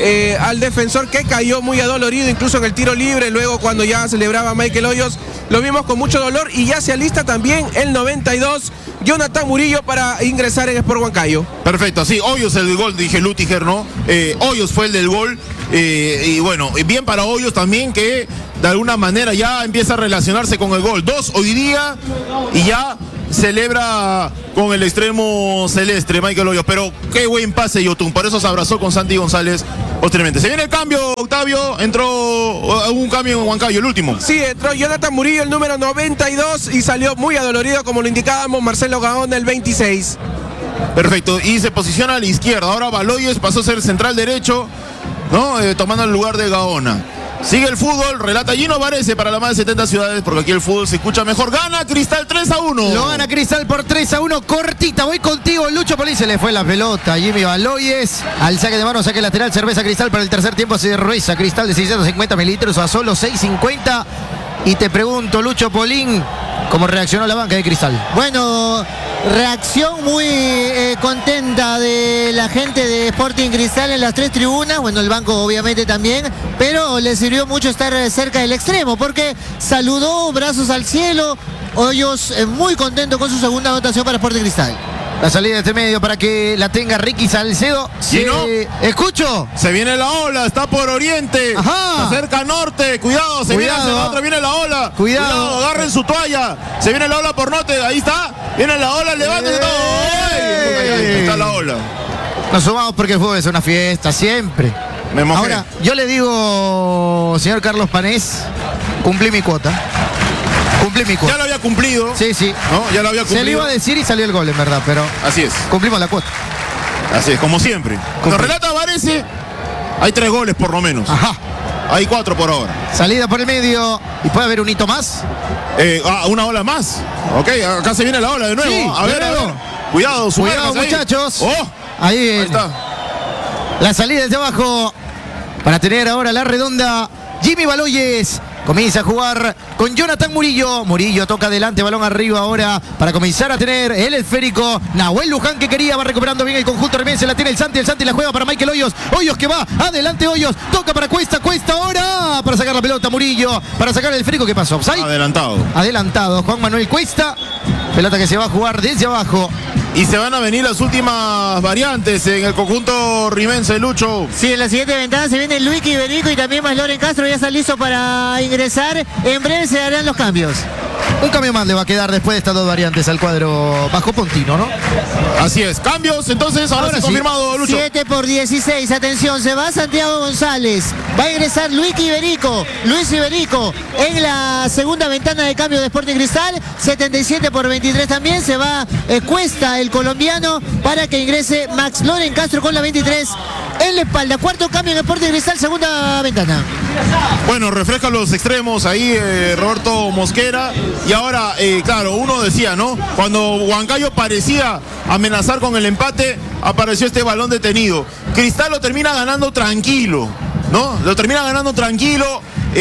al defensor, que cayó muy adolorido, incluso en el tiro libre. Luego, cuando ya celebraba Michael Hoyos, lo vimos con mucho dolor, y ya se alista también el 92, Jonathan Murillo, para ingresar en Sport Huancayo. Perfecto, sí, Hoyos el gol, dije Lutiger, ¿no? Hoyos fue el del gol, y bueno, bien para Hoyos también, que de alguna manera ya empieza a relacionarse con el gol. 2 hoy día, y ya celebra con el extremo celeste, Michael Hoyos. Pero qué buen pase Yotun, por eso se abrazó con Santi González posteriormente. Se viene el cambio, Octavio. Entró un cambio en Huancayo, el último. Sí, entró Jonathan Murillo, el número 92, y salió muy adolorido, como lo indicábamos, Marcelo Gaón, el 26. Perfecto, y se posiciona a la izquierda. Ahora Baloyes pasó a ser central derecho, ¿no? Tomando el lugar de Gaona. Sigue el fútbol, relata Gino Varese para la más de 70 ciudades, porque aquí el fútbol se escucha mejor. Gana Cristal 3-1. Lo gana Cristal por 3-1, cortita. Voy contigo, Lucho Polín. Se le fue la pelota. Jimmy Baloyes al saque de mano, saque lateral, cerveza Cristal para el tercer tiempo. Se reza Cristal de 650 mililitros a solo 650. Y te pregunto, Lucho Polín, ¿cómo reaccionó la banca de Cristal? Bueno, reacción muy contenta de la gente de Sporting Cristal en las 3 tribunas. Bueno, el banco obviamente también, pero le sirvió mucho estar cerca del extremo, porque saludó, brazos al cielo. Hoyos muy contento con su segunda anotación para Sporting Cristal. La salida de este medio para que la tenga Ricky Salcedo. Sí, ¿no? Escucho. Se viene la ola, está por oriente. Ajá. Se acerca norte. Cuidado, se viene hacia la otra, viene la ola. Cuidado. Agarren su toalla. Se viene la ola por norte, ahí está. Viene la ola, levántense todo. Ahí está la ola. Nos sumamos porque el fútbol es una fiesta, siempre. Me mojé. Ahora, yo le digo, señor Carlos Panés, cumplí mi cuota. Ya lo había cumplido. Sí, sí. ¿No? Ya lo había cumplido. Se le iba a decir y salió el gol, en verdad, pero así es. Cumplimos la cuota. Así es, como siempre. Nos relata Varese, hay 3 goles por lo menos. Ajá. Hay 4 por ahora. Salida por el medio. ¿Y puede haber un hito más? Una ola más. Ok, acá se viene la ola de nuevo. Sí, a ver. Cuidado, cuidado, muchachos. Oh, ahí está. La salida desde abajo para tener ahora la redonda. Jimmy Baloyes comienza a jugar con Jonathan Murillo. Murillo toca adelante, balón arriba ahora para comenzar a tener el esférico. Nahuel Luján, que quería, va recuperando bien el conjunto remense. La tiene el Santi la juega para Michael Hoyos. Hoyos que va, adelante Hoyos, toca para Cuesta ahora para sacar la pelota Murillo, para sacar el esférico. ¿Qué pasó? ¿Offside? Adelantado Juan Manuel Cuesta. Pelota que se va a jugar desde abajo. Y se van a venir las últimas variantes en el conjunto rimense, Lucho. Sí, en la siguiente ventana se viene Luis Iberico y también más Loren Castro. Ya está listo para ingresar. En breve se harán los cambios. Un cambio más le va a quedar después de estas 2 variantes al cuadro bajo Pontino, ¿no? Así es. Cambios, entonces, ahora sí confirmado, Lucho. 7-16, atención, se va Santiago González. Va a ingresar Luis Iberico en la segunda ventana de cambio de Sporting Cristal. 77-23 también. Se va Cuesta, el colombiano, para que ingrese Max Loren Castro con la 23 en la espalda. Cuarto cambio en Sporting Cristal, segunda ventana. Bueno, refresca los extremos ahí Roberto Mosquera. Y ahora, claro, uno decía, ¿no? Cuando Huancayo parecía amenazar con el empate, apareció este balón detenido. Cristal lo termina ganando tranquilo, ¿no? Lo termina ganando tranquilo.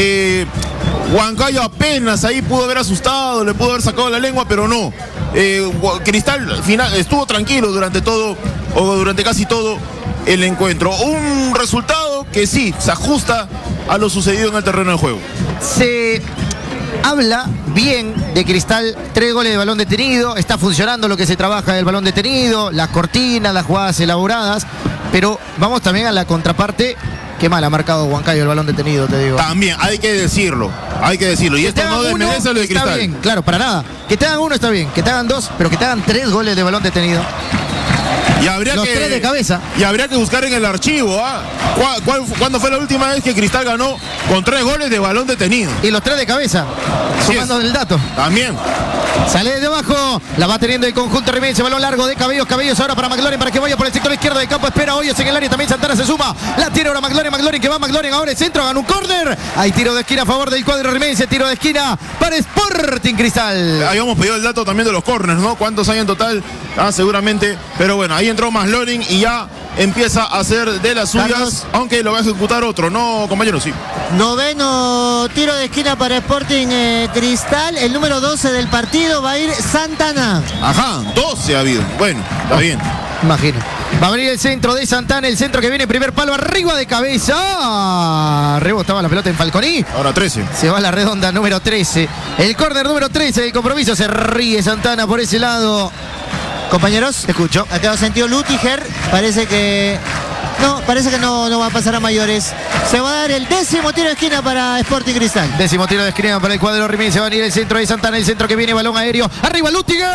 Huancayo apenas ahí pudo haber asustado, le pudo haber sacado la lengua, pero no. Cristal al final estuvo tranquilo durante casi todo el encuentro. Un resultado que sí se ajusta a lo sucedido en el terreno de juego. Se habla bien de Cristal, 3 goles de balón detenido, está funcionando lo que se trabaja del balón detenido, las cortinas, las jugadas elaboradas, pero vamos también a la contraparte. Qué mal ha marcado Huancayo el balón detenido, te digo. También, hay que decirlo. Y esto no desmerece lo de Cristal. Está bien, claro, para nada. Que te hagan 1 está bien, que te hagan 2, pero que te hagan 3 goles de balón detenido. Y habría Los que, 3 de cabeza. Y habría que buscar en el archivo, ¿ah? ¿Cuándo fue la última vez que Cristal ganó con 3 goles de balón detenido? Y los 3 de cabeza. Sumando el dato. También. Sale desde abajo, la va teniendo el conjunto rimense, balón largo de Cabellos ahora para McLaurin para que vaya por el sector izquierdo del campo, espera Hoyos en el área, también Santana se suma, la tira ahora McLaurin que va McLaurin ahora el centro, gana un córner, hay tiro de esquina a favor del cuadro rimense, tiro de esquina para Sporting Cristal. Habíamos pedido el dato también de los corners, ¿no? ¿Cuántos hay en total? Seguramente, pero bueno, ahí entró McLaurin y ya empieza a hacer de las suyas, Carlos, aunque lo va a ejecutar otro, ¿no, compañero? Sí. Noveno tiro de esquina para Sporting Cristal. El número 12 del partido va a ir Santana. Ajá, 12 ha habido. Bueno, está bien. Imagino. Va a venir el centro de Santana, el centro que viene, primer palo arriba de cabeza. Rebotaba la pelota en Falconi. Ahora 13. Se va a la redonda número 13. El córner número 13 del compromiso. Se ríe Santana por ese lado. Compañeros, Escucho. ha quedado sentido Lutiger. Parece que no va a pasar a mayores. Se va a dar el 10º tiro de esquina para Sporting Cristal. 10º tiro de esquina para el cuadro rimense. Va a venir el centro de Santana, el centro que viene, balón aéreo. Arriba Lutiger.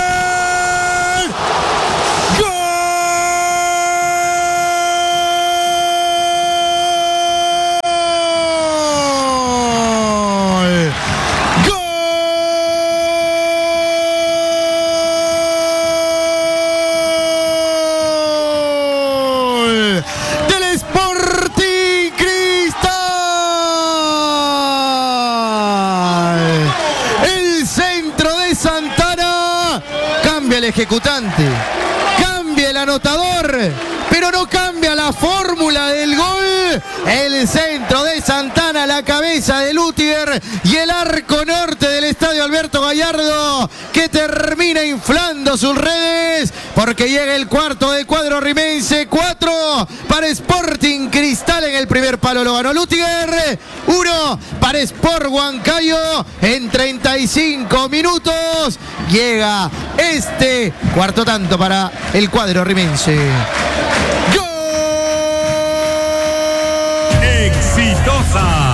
Ejecutante, cambia el anotador, pero no cambia la fórmula del gol. El centro de Santana, la cabeza de Lutiger y el arco norte del estadio Alberto Gallardo, que termina inflando sus redes, porque llega el cuarto del cuadro rimense. 4 para Sporting Cristal. En el primer palo lo ganó Lutiger, 1 para Sport Huancayo. En 35 minutos llega este cuarto tanto para el cuadro rimense. Exitosa.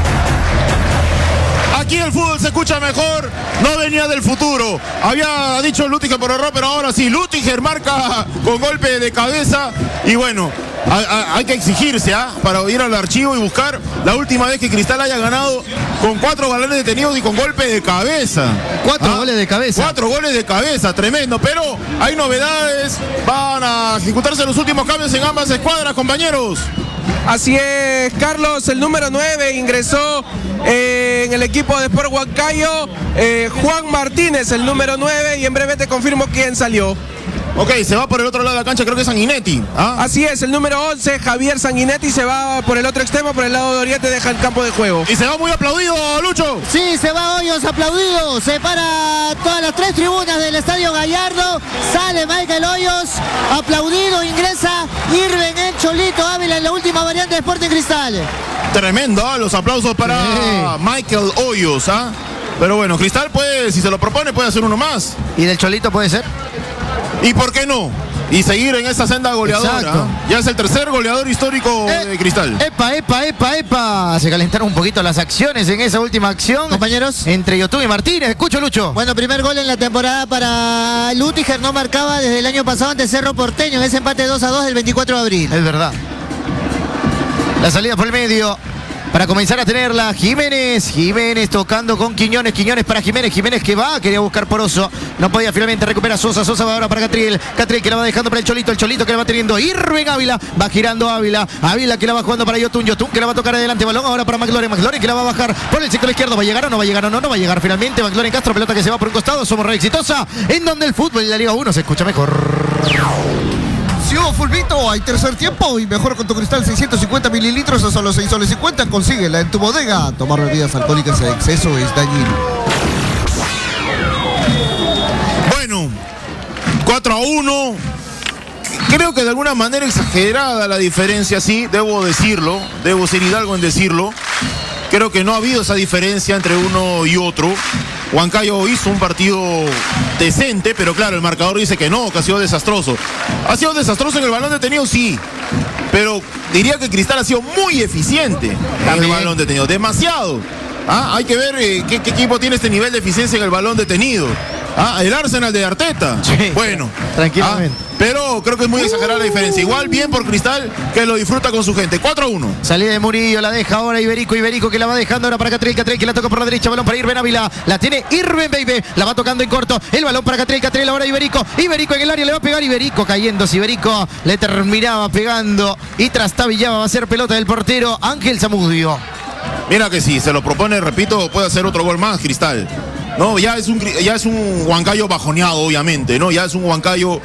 Aquí el fútbol se escucha mejor, no venía del futuro. Había dicho Lutiger por error, pero ahora sí, Lutiger marca con golpe de cabeza. Y bueno, hay que exigirse para ir al archivo y buscar la última vez que Cristal haya ganado con 4 balones detenidos y con golpe de cabeza. 4 goles de cabeza. 4 goles de cabeza, tremendo. Pero hay novedades, van a ejecutarse los últimos cambios en ambas escuadras, compañeros. Así es, Carlos, el número 9 ingresó en el equipo de Sport Huancayo, Juan Martínez, el número 9, y en breve te confirmo quién salió. Ok, se va por el otro lado de la cancha, creo que es Sanguinetti. Así es, el número 11, Javier Sanguinetti, se va por el otro extremo, por el lado de Oriente, deja el campo de juego. Y se va muy aplaudido, Lucho. Sí, se va Hoyos aplaudido. Se para todas las 3 tribunas del estadio Gallardo. Sale Michael Hoyos, aplaudido, ingresa Irving el Cholito Ávila en la última variante de Sporting Cristal. Tremendo, los aplausos para Michael Hoyos. Pero bueno, Cristal puede, si se lo propone, puede hacer uno más. ¿Y del Cholito puede ser? ¿Y por qué no? Y seguir en esa senda goleadora. Exacto. Ya es el tercer goleador histórico de Cristal. ¡Epa! Se calentaron un poquito las acciones en esa última acción. Compañeros. Entre Yotun y Martínez. Escucho, Lucho. Bueno, primer gol en la temporada para Lutiger. No marcaba desde el año pasado ante Cerro Porteño en ese empate 2-2 del 24 de abril. Es verdad. La salida por el medio. Para comenzar a tenerla, Jiménez tocando con Quiñones para Jiménez que va, quería buscar Poroso, no podía, finalmente recupera Sosa va ahora para Catriel que la va dejando para el Cholito que la va teniendo Irving Ávila, va girando Ávila que la va jugando para Yotun que la va a tocar adelante, balón ahora para McLaurin que la va a bajar por el sector izquierdo, ¿va a llegar o no va a llegar? No va a llegar finalmente, McLaurin Castro, pelota que se va por un costado, somos Radio Exitosa, en donde el fútbol en la Liga 1 se escucha mejor. Si hubo fulbito, hay tercer tiempo y mejor con tu Cristal 650 mililitros a solo 6 soles 50. Consíguela en tu bodega. Tomar bebidas alcohólicas en exceso es dañino. Bueno, 4-1. Creo que de alguna manera exagerada la diferencia, sí, debo decirlo. Debo ser hidalgo en decirlo. Creo que no ha habido esa diferencia entre uno y otro. Huancayo hizo un partido decente, pero claro, el marcador dice que no, que ha sido desastroso. ¿Ha sido desastroso en el balón detenido? Sí. Pero diría que Cristal ha sido muy eficiente en el balón detenido. Demasiado. Hay que ver qué equipo tiene este nivel de eficiencia en el balón detenido. El Arsenal de Arteta. Sí, bueno. tranquilamente. Pero creo que es muy exagerada la diferencia. Igual bien por Cristal, que lo disfruta con su gente. 4-1. Salida de Murillo, la deja ahora Iberico que la va dejando ahora para Catriel que la toca por la derecha, balón para Irben Ávila, la tiene Irben Baby, la va tocando en corto, el balón para Catriel ahora Iberico en el área, le va a pegar Iberico cayendo, si Iberico le terminaba pegando y trastabillaba, va a ser pelota del portero Ángel Zamudio. Mira que si se lo propone, repito, puede hacer otro gol más Cristal. No, ya es un Huancayo bajoneado, obviamente, ¿no? Ya es un Huancayo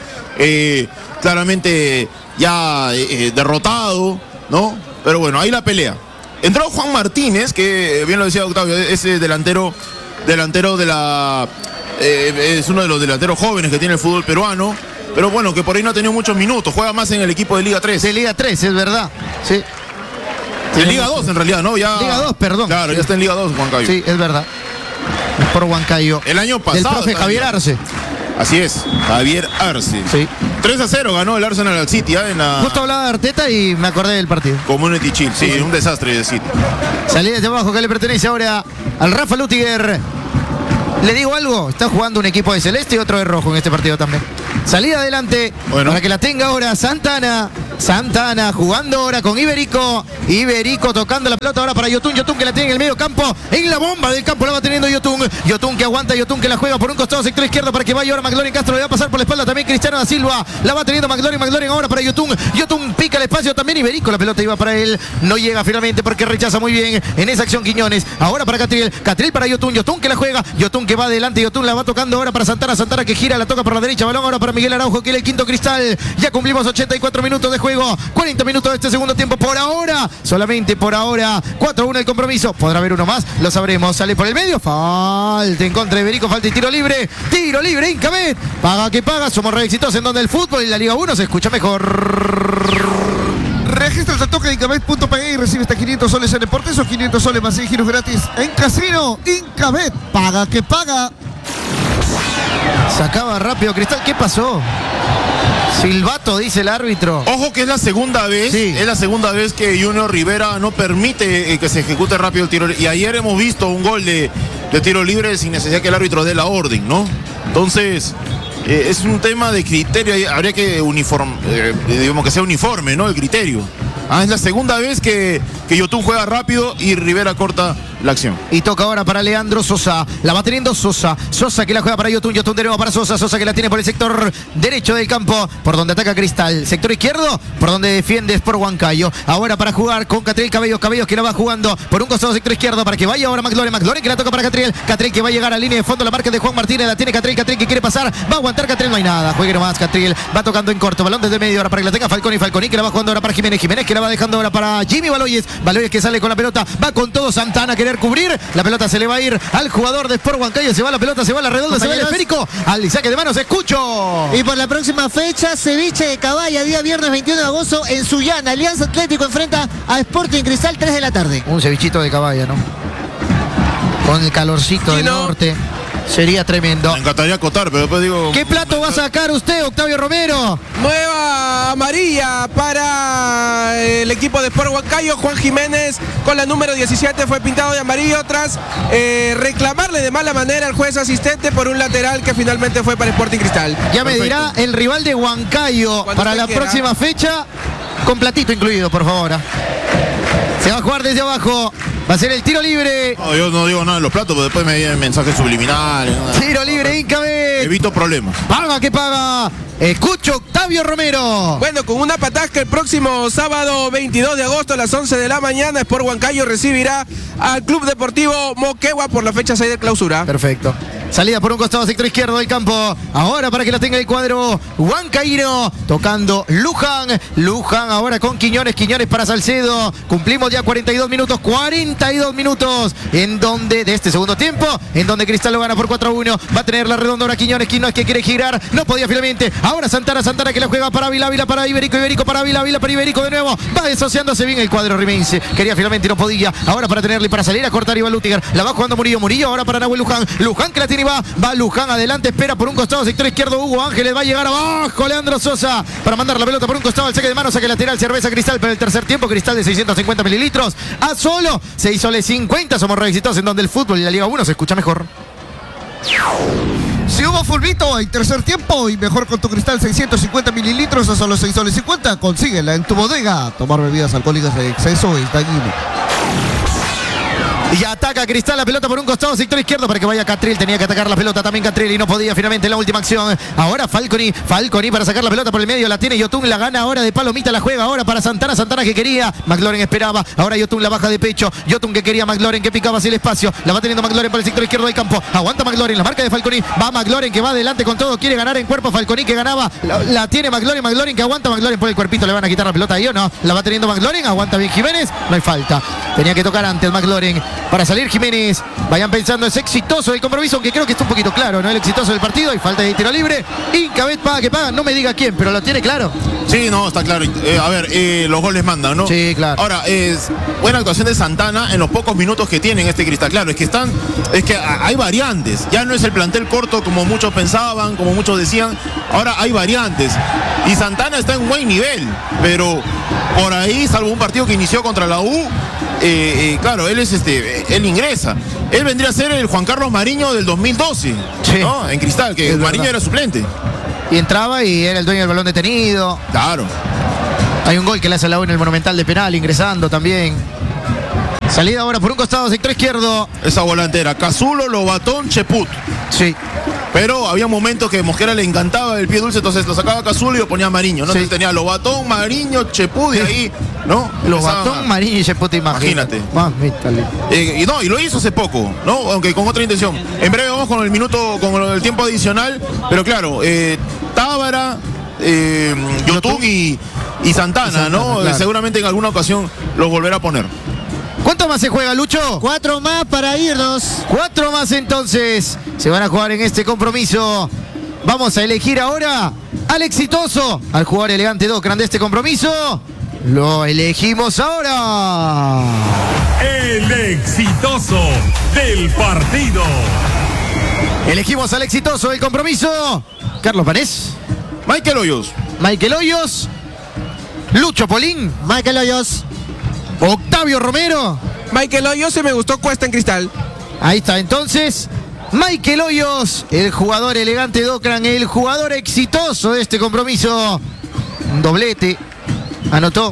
claramente ya derrotado, ¿no? Pero bueno, ahí la pelea. Entró Juan Martínez, que bien lo decía Octavio, ese delantero de la... es uno de los delanteros jóvenes que tiene el fútbol peruano, pero bueno, que por ahí no ha tenido muchos minutos, juega más en el equipo de Liga 3. De Liga 3, es verdad, sí. En Liga 2 en realidad, ¿no? Ya, Liga 2, perdón. Claro, ya está en Liga 2 Huancayo. Sí, es verdad. Por Huancayo. El año pasado. El profe Javier Arce. Así es, Javier Arce. Sí. 3-0 ganó el Arsenal al City en la... Justo hablaba de Arteta y me acordé del partido. Community Shield, sí, un desastre de City. Salida desde abajo que le pertenece ahora al Rafa Lutiger. Le digo algo, está jugando un equipo de celeste y otro de rojo en este partido también. Salida adelante, bueno, para que la tenga ahora Santana jugando ahora con Iberico tocando la pelota ahora para Yotun que la tiene en el medio campo, en la bomba del campo la va teniendo Yotun que aguanta, Yotun que la juega por un costado sector izquierdo para que vaya ahora McLaurin Castro, le va a pasar por la espalda también Cristiano da Silva, la va teniendo McLaurin ahora para Yotun pica el espacio también Iberico, la pelota iba para él, no llega finalmente porque rechaza muy bien en esa acción Quiñones, ahora para Catriel para Yotun que la juega, Yotun que va adelante, Yotun la va tocando ahora para Santana que gira, la toca por la derecha, balón ahora para Miguel Araujo que es el quinto Cristal, ya cumplimos 84 minutos de juego, 40 minutos de este segundo tiempo por ahora, solamente por ahora, 4-1 el compromiso, podrá haber uno más, lo sabremos, sale por el medio, falta en contra de Iberico, falta y tiro libre, Incabet, paga que paga, somos re exitosos en donde el fútbol y la Liga 1 se escucha mejor. Regístrate al toque de Incabet.pe y recibe hasta 500 soles en deportes o 500 soles más 6 giros gratis en casino. Incabet, paga que paga. Sacaba rápido Cristal, ¿qué pasó? Silbato, dice el árbitro. Ojo que es la segunda vez, sí. Es la segunda vez que Junior Rivera no permite que se ejecute rápido el tiro libre. Y ayer hemos visto un gol de tiro libre sin necesidad que el árbitro dé la orden, ¿no? Entonces, es un tema de criterio, habría que digamos que sea uniforme, ¿no? El criterio. Es la segunda vez que Yotun juega rápido y Rivera corta la acción. Y toca ahora para Leandro Sosa. La va teniendo Sosa que la juega para Yotun de nuevo para Sosa que la tiene por el sector derecho del campo, por donde ataca Cristal. Sector izquierdo, por donde defiende Sport Huancayo. Ahora para jugar con Catriel Cabellos que la va jugando por un costado sector izquierdo para que vaya ahora McLaurin que la toca para Catriel que va a llegar a línea de fondo, la marca de Juan Martínez, la tiene Catriel que quiere pasar, va a aguantar Catriel, no hay nada, juegue nomás Catriel, va tocando en corto, balón desde el medio ahora para que la tenga Falconi que la va jugando ahora para Jiménez que la va dejando ahora para Jimmy Baloyes que sale con la pelota, va con todo Santana a querer cubrir, la pelota se le va a ir al jugador de Sport Huancayo, se va la pelota, se va la redonda, se va el esférico, al saque de manos, escucho. Y por la próxima fecha, Ceviche de Caballa, día viernes 21 de agosto en Sullana, Alianza Atlético enfrenta a Sporting Cristal 3 de la tarde. Un cevichito de Caballa, ¿no? Con el calorcito del norte. Sería tremendo. Me encantaría acotar, pero después digo... ¿Qué plato va a sacar usted, Octavio Romero? Nueva amarilla para el equipo de Sport Huancayo. Juan Jiménez con la número 17 fue pintado de amarillo tras reclamarle de mala manera al juez asistente por un lateral que finalmente fue para Sporting Cristal. Ya me dirá el rival de Huancayo para la próxima fecha, con platito incluido, por favor. Se va a jugar desde abajo. Va a ser el tiro libre. No, yo no digo nada en los platos, pero después me vienen mensajes subliminales. Tiro libre, Incabet. Evito problemas. Paga que paga. Escucho Octavio Romero. Bueno, con una patasca el próximo sábado 22 de agosto a las 11 de la mañana, Sport Huancayo recibirá al Club Deportivo Moquegua por la fecha 6 de clausura. Perfecto. Salida por un costado sector izquierdo del campo. Ahora para que la tenga el cuadro huancaíno. Tocando Luján ahora con Quiñones para Salcedo. Cumplimos ya 42 minutos en donde de este segundo tiempo, en donde Cristal lo gana por 4-1. Va a tener la redonda ahora Quiñones que quiere girar. No podía finalmente. Ahora Santana que la juega para Ávila para Iberico para Ávila para Iberico de nuevo. Va desociándose bien el cuadro rimense. Quería finalmente y no podía. Ahora para tenerle para salir a cortar Iván Lutiger. La va jugando Murillo ahora para Nahuel Luján que la tiene y va Luján adelante, espera por un costado sector izquierdo Hugo Ángeles, va a llegar abajo Leandro Sosa para mandar la pelota por un costado al saque de mano, saque lateral, cerveza Cristal para el tercer tiempo, Cristal de 650 mililitros a solo 6 soles 50, somos re exitosos en donde el fútbol y la Liga 1 se escucha mejor. Si hubo fulbito, hay tercer tiempo y mejor con tu Cristal 650 mililitros a solo 6 soles 50. Consíguela en tu bodega. Tomar bebidas alcohólicas en exceso es dañino. Y ataca Cristal la pelota por un costado, sector izquierdo para que vaya Catril. Tenía que atacar la pelota también Catril y no podía finalmente en la última acción. Ahora Falconi para sacar la pelota por el medio. La tiene Yotun, la gana ahora de palomita, la juega ahora para Santana. Santana que quería, McLaurin esperaba. Ahora Yotun la baja de pecho. Yotun que quería, McLaurin que picaba hacia el espacio. La va teniendo McLaurin por el sector izquierdo del campo. Aguanta McLaurin, la marca de Falconi. Va McLaurin que va adelante con todo. Quiere ganar en cuerpo. Falconi que ganaba. La tiene McLaurin que aguanta. McLaurin por el cuerpito. Le van a quitar la pelota ahí o no. La va teniendo McLaurin. Aguanta bien Jiménez. No hay falta. Tenía que tocar antes McLaurin para salir Jiménez. Vayan pensando, es exitoso el compromiso, aunque creo que está un poquito claro, ¿no? El exitoso del partido y falta de tiro libre. Incabet paga que paga, no me diga quién, pero lo tiene claro. Sí, no, está claro. A ver, los goles mandan, ¿no? Sí, claro. Ahora, es buena actuación de Santana en los pocos minutos que tiene en este Cristal. Claro, es que hay variantes. Ya no es el plantel corto como muchos pensaban, como muchos decían. Ahora hay variantes. Y Santana está en buen nivel, pero por ahí, salvo un partido que inició contra la U, claro, él ingresa. Él vendría a ser el Juan Carlos Mariño del 2012, sí, ¿no? En Cristal, que Mariño era suplente. Y entraba y era el dueño del balón detenido. Claro. Hay un gol que le hace a la U en el Monumental de penal, ingresando también. Salida ahora por un costado, sector izquierdo. Esa volantera, Cazulo, Lobatón, Cheput. Sí. Pero había momentos que Mosquera le encantaba el pie dulce, entonces lo sacaba Cazulo y lo ponía a Mariño, ¿no? Sí. Entonces tenía Lobatón, Mariño, Cheput y ahí, ¿no? Lobatón, Mariño y Cheput, imagínate. Y lo hizo hace poco, ¿no? Aunque con otra intención. En breve vamos con el tiempo adicional, pero claro, Tábara, Yotun y Santana, ¿no? Claro. Seguramente en alguna ocasión los volverá a poner. ¿Cuánto más se juega, Lucho? 4 más para irnos. 4 más entonces. Se van a jugar en este compromiso. Vamos a elegir ahora al exitoso, al jugador elegante Docran de este compromiso. Lo elegimos ahora. El exitoso del partido. Elegimos al exitoso del compromiso. Carlos Panés. Michael Hoyos. Michael Hoyos. Lucho Polín. Michael Hoyos. Octavio Romero. Michael Hoyos, se me gustó Cuesta en Cristal. Ahí está, entonces, Michael Hoyos, el jugador elegante Docran, el jugador exitoso de este compromiso. Un doblete, anotó,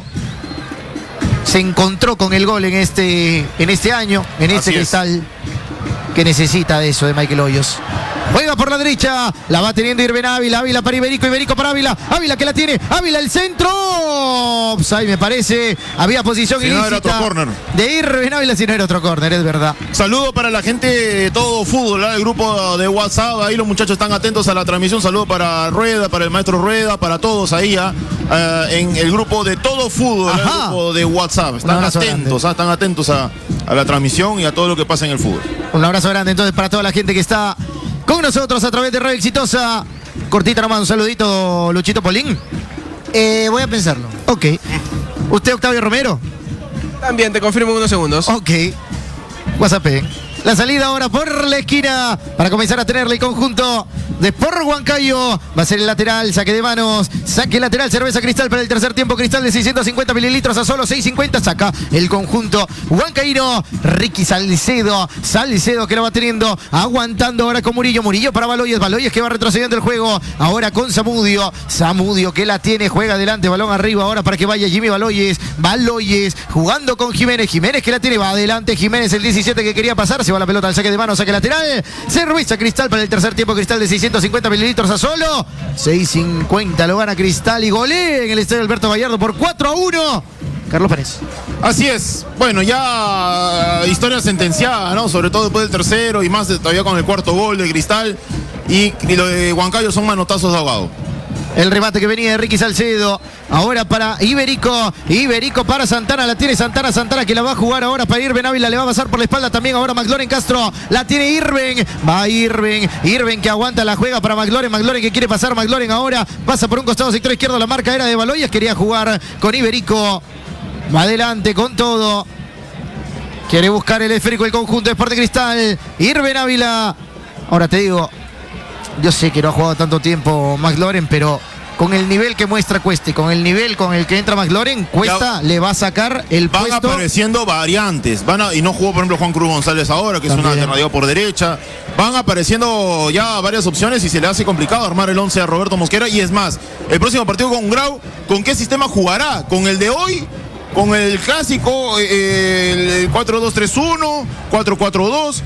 se encontró con el gol en este año, en este Cristal, que necesita de eso de Michael Hoyos. Juega por la derecha, la va teniendo Irben Ávila, Ávila para Iberico, Iberico para Ávila, Ávila que la tiene, Ávila el centro, offside me parece, había posición ilícita. No era otro córner. De Irben Ávila si no era otro córner, es verdad. Saludo para la gente de Todo Fútbol, ¿verdad? El grupo de WhatsApp, ahí los muchachos están atentos a la transmisión. Saludo para Rueda, para el maestro Rueda, para todos ahí en el grupo de Todo Fútbol, el grupo de WhatsApp. Están atentos a la transmisión y a todo lo que pasa en el fútbol. Un abrazo grande entonces para toda la gente que está con nosotros a través de Radio Exitosa. Cortita nomás, un saludito, Luchito Polín. Voy a pensarlo. Ok. ¿Usted, Octavio Romero? También, te confirmo en unos segundos. Ok. WhatsApp. La salida ahora por la esquina para comenzar a tenerle el conjunto de Sport Huancayo. Va a ser el lateral, saque de manos, saque lateral, cerveza Cristal para el tercer tiempo. Cristal de 650 mililitros a solo 650. Saca el conjunto huancaíno. Ricky Salcedo que lo va teniendo, aguantando ahora con Murillo. Murillo para Baloyes que va retrocediendo el juego. Ahora con Zamudio que la tiene, juega adelante, balón arriba ahora para que vaya Jimmy Baloyes jugando con Jiménez que la tiene, va adelante Jiménez, el 17 que quería pasar. Se va la pelota al saque de mano, saque lateral. Cerveza Cristal para el tercer tiempo. Cristal de 650 mililitros a solo 650. Lo gana Cristal y golea en el estadio Alberto Gallardo por 4-1. Carlos Pérez. Así es. Bueno, ya historia sentenciada, ¿no? Sobre todo después del tercero y más todavía con el cuarto gol de Cristal. Y lo de Huancayo son manotazos de ahogado. El remate que venía de Ricky Salcedo. Ahora para Iberico para Santana. La tiene Santana que la va a jugar ahora para Irben Ávila. Le va a pasar por la espalda también ahora McLaurin Castro. La tiene Irben. Va Irben que aguanta, la juega para McLaurin que quiere pasar. McLaurin ahora pasa por un costado sector izquierdo. La marca era de Baloyes. Quería jugar con Iberico. Va adelante con todo. Quiere buscar el esférico el conjunto de Sport Cristal. Irben Ávila. Ahora te digo, yo sé que no ha jugado tanto tiempo McLaurin, pero con el nivel que muestra Cuesta y con el nivel con el que entra McLaurin, Cuesta le va a sacar el van puesto. Van apareciendo variantes. Y no jugó, por ejemplo, Juan Cruz González ahora, que también es una alternativa por derecha. Van apareciendo ya varias opciones y se le hace complicado armar el 11 a Roberto Mosquera. Y es más, el próximo partido con Grau, ¿con qué sistema jugará? ¿Con el de hoy? ¿Con el clásico, el 4-2-3-1, 4-4-2?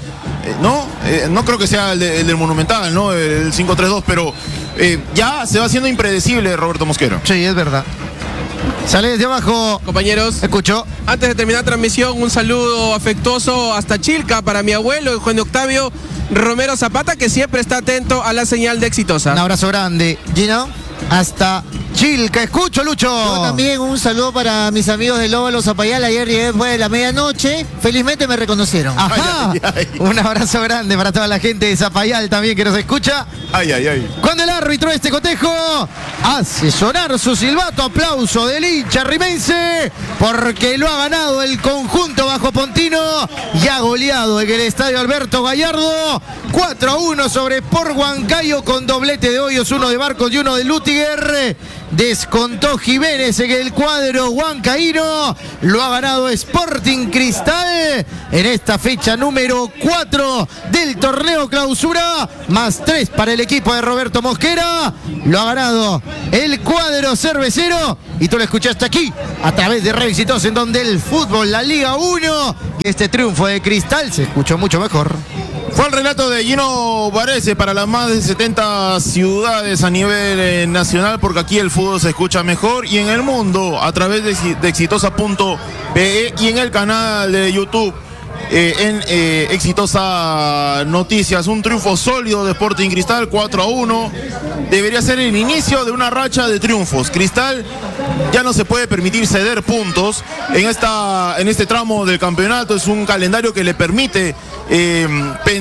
No creo que sea el del Monumental, ¿no? El 5-3-2, pero ya se va haciendo impredecible Roberto Mosquera. Sí, es verdad. Sale desde abajo. Compañeros, escucho. Antes de terminar la transmisión, un saludo afectuoso hasta Chilca para mi abuelo, el Juan de Octavio Romero Zapata, que siempre está atento a la señal de Exitosa. Un abrazo grande, Gino. Hasta Chilca, escucho, Lucho. Yo también un saludo para mis amigos de Óvalo Zapayal. Ayer llegué después de la medianoche. Felizmente me reconocieron. Ajá. Un abrazo grande para toda la gente de Zapayal también que nos escucha. Cuando el árbitro este cotejo hace sonar su silbato, aplauso del hincha rimense, porque lo ha ganado el conjunto bajo Pontino y ha goleado en el estadio Alberto Gallardo 4-1 sobre Sport Huancayo con doblete de Hoyos, uno de Barcos y uno de Lutiger. Descontó Jiménez en el cuadro huancaíno. Lo ha ganado Sporting Cristal en esta fecha número 4 del torneo clausura. Más 3 para el equipo de Roberto Mosquera. Lo ha ganado el cuadro cervecero. Y tú lo escuchaste aquí a través de Radio Exitosa, en donde el fútbol, la Liga 1, este triunfo de Cristal se escuchó mucho mejor. Fue el relato de Gino Varese para las más de 70 ciudades a nivel nacional, porque aquí el fútbol se escucha mejor, y en el mundo a través de exitosa.be y en el canal de YouTube en Exitosa Noticias. Un triunfo sólido de Sporting Cristal, 4-1. Debería ser el inicio de una racha de triunfos. Cristal ya no se puede permitir ceder puntos en este tramo del campeonato. Es un calendario que le permite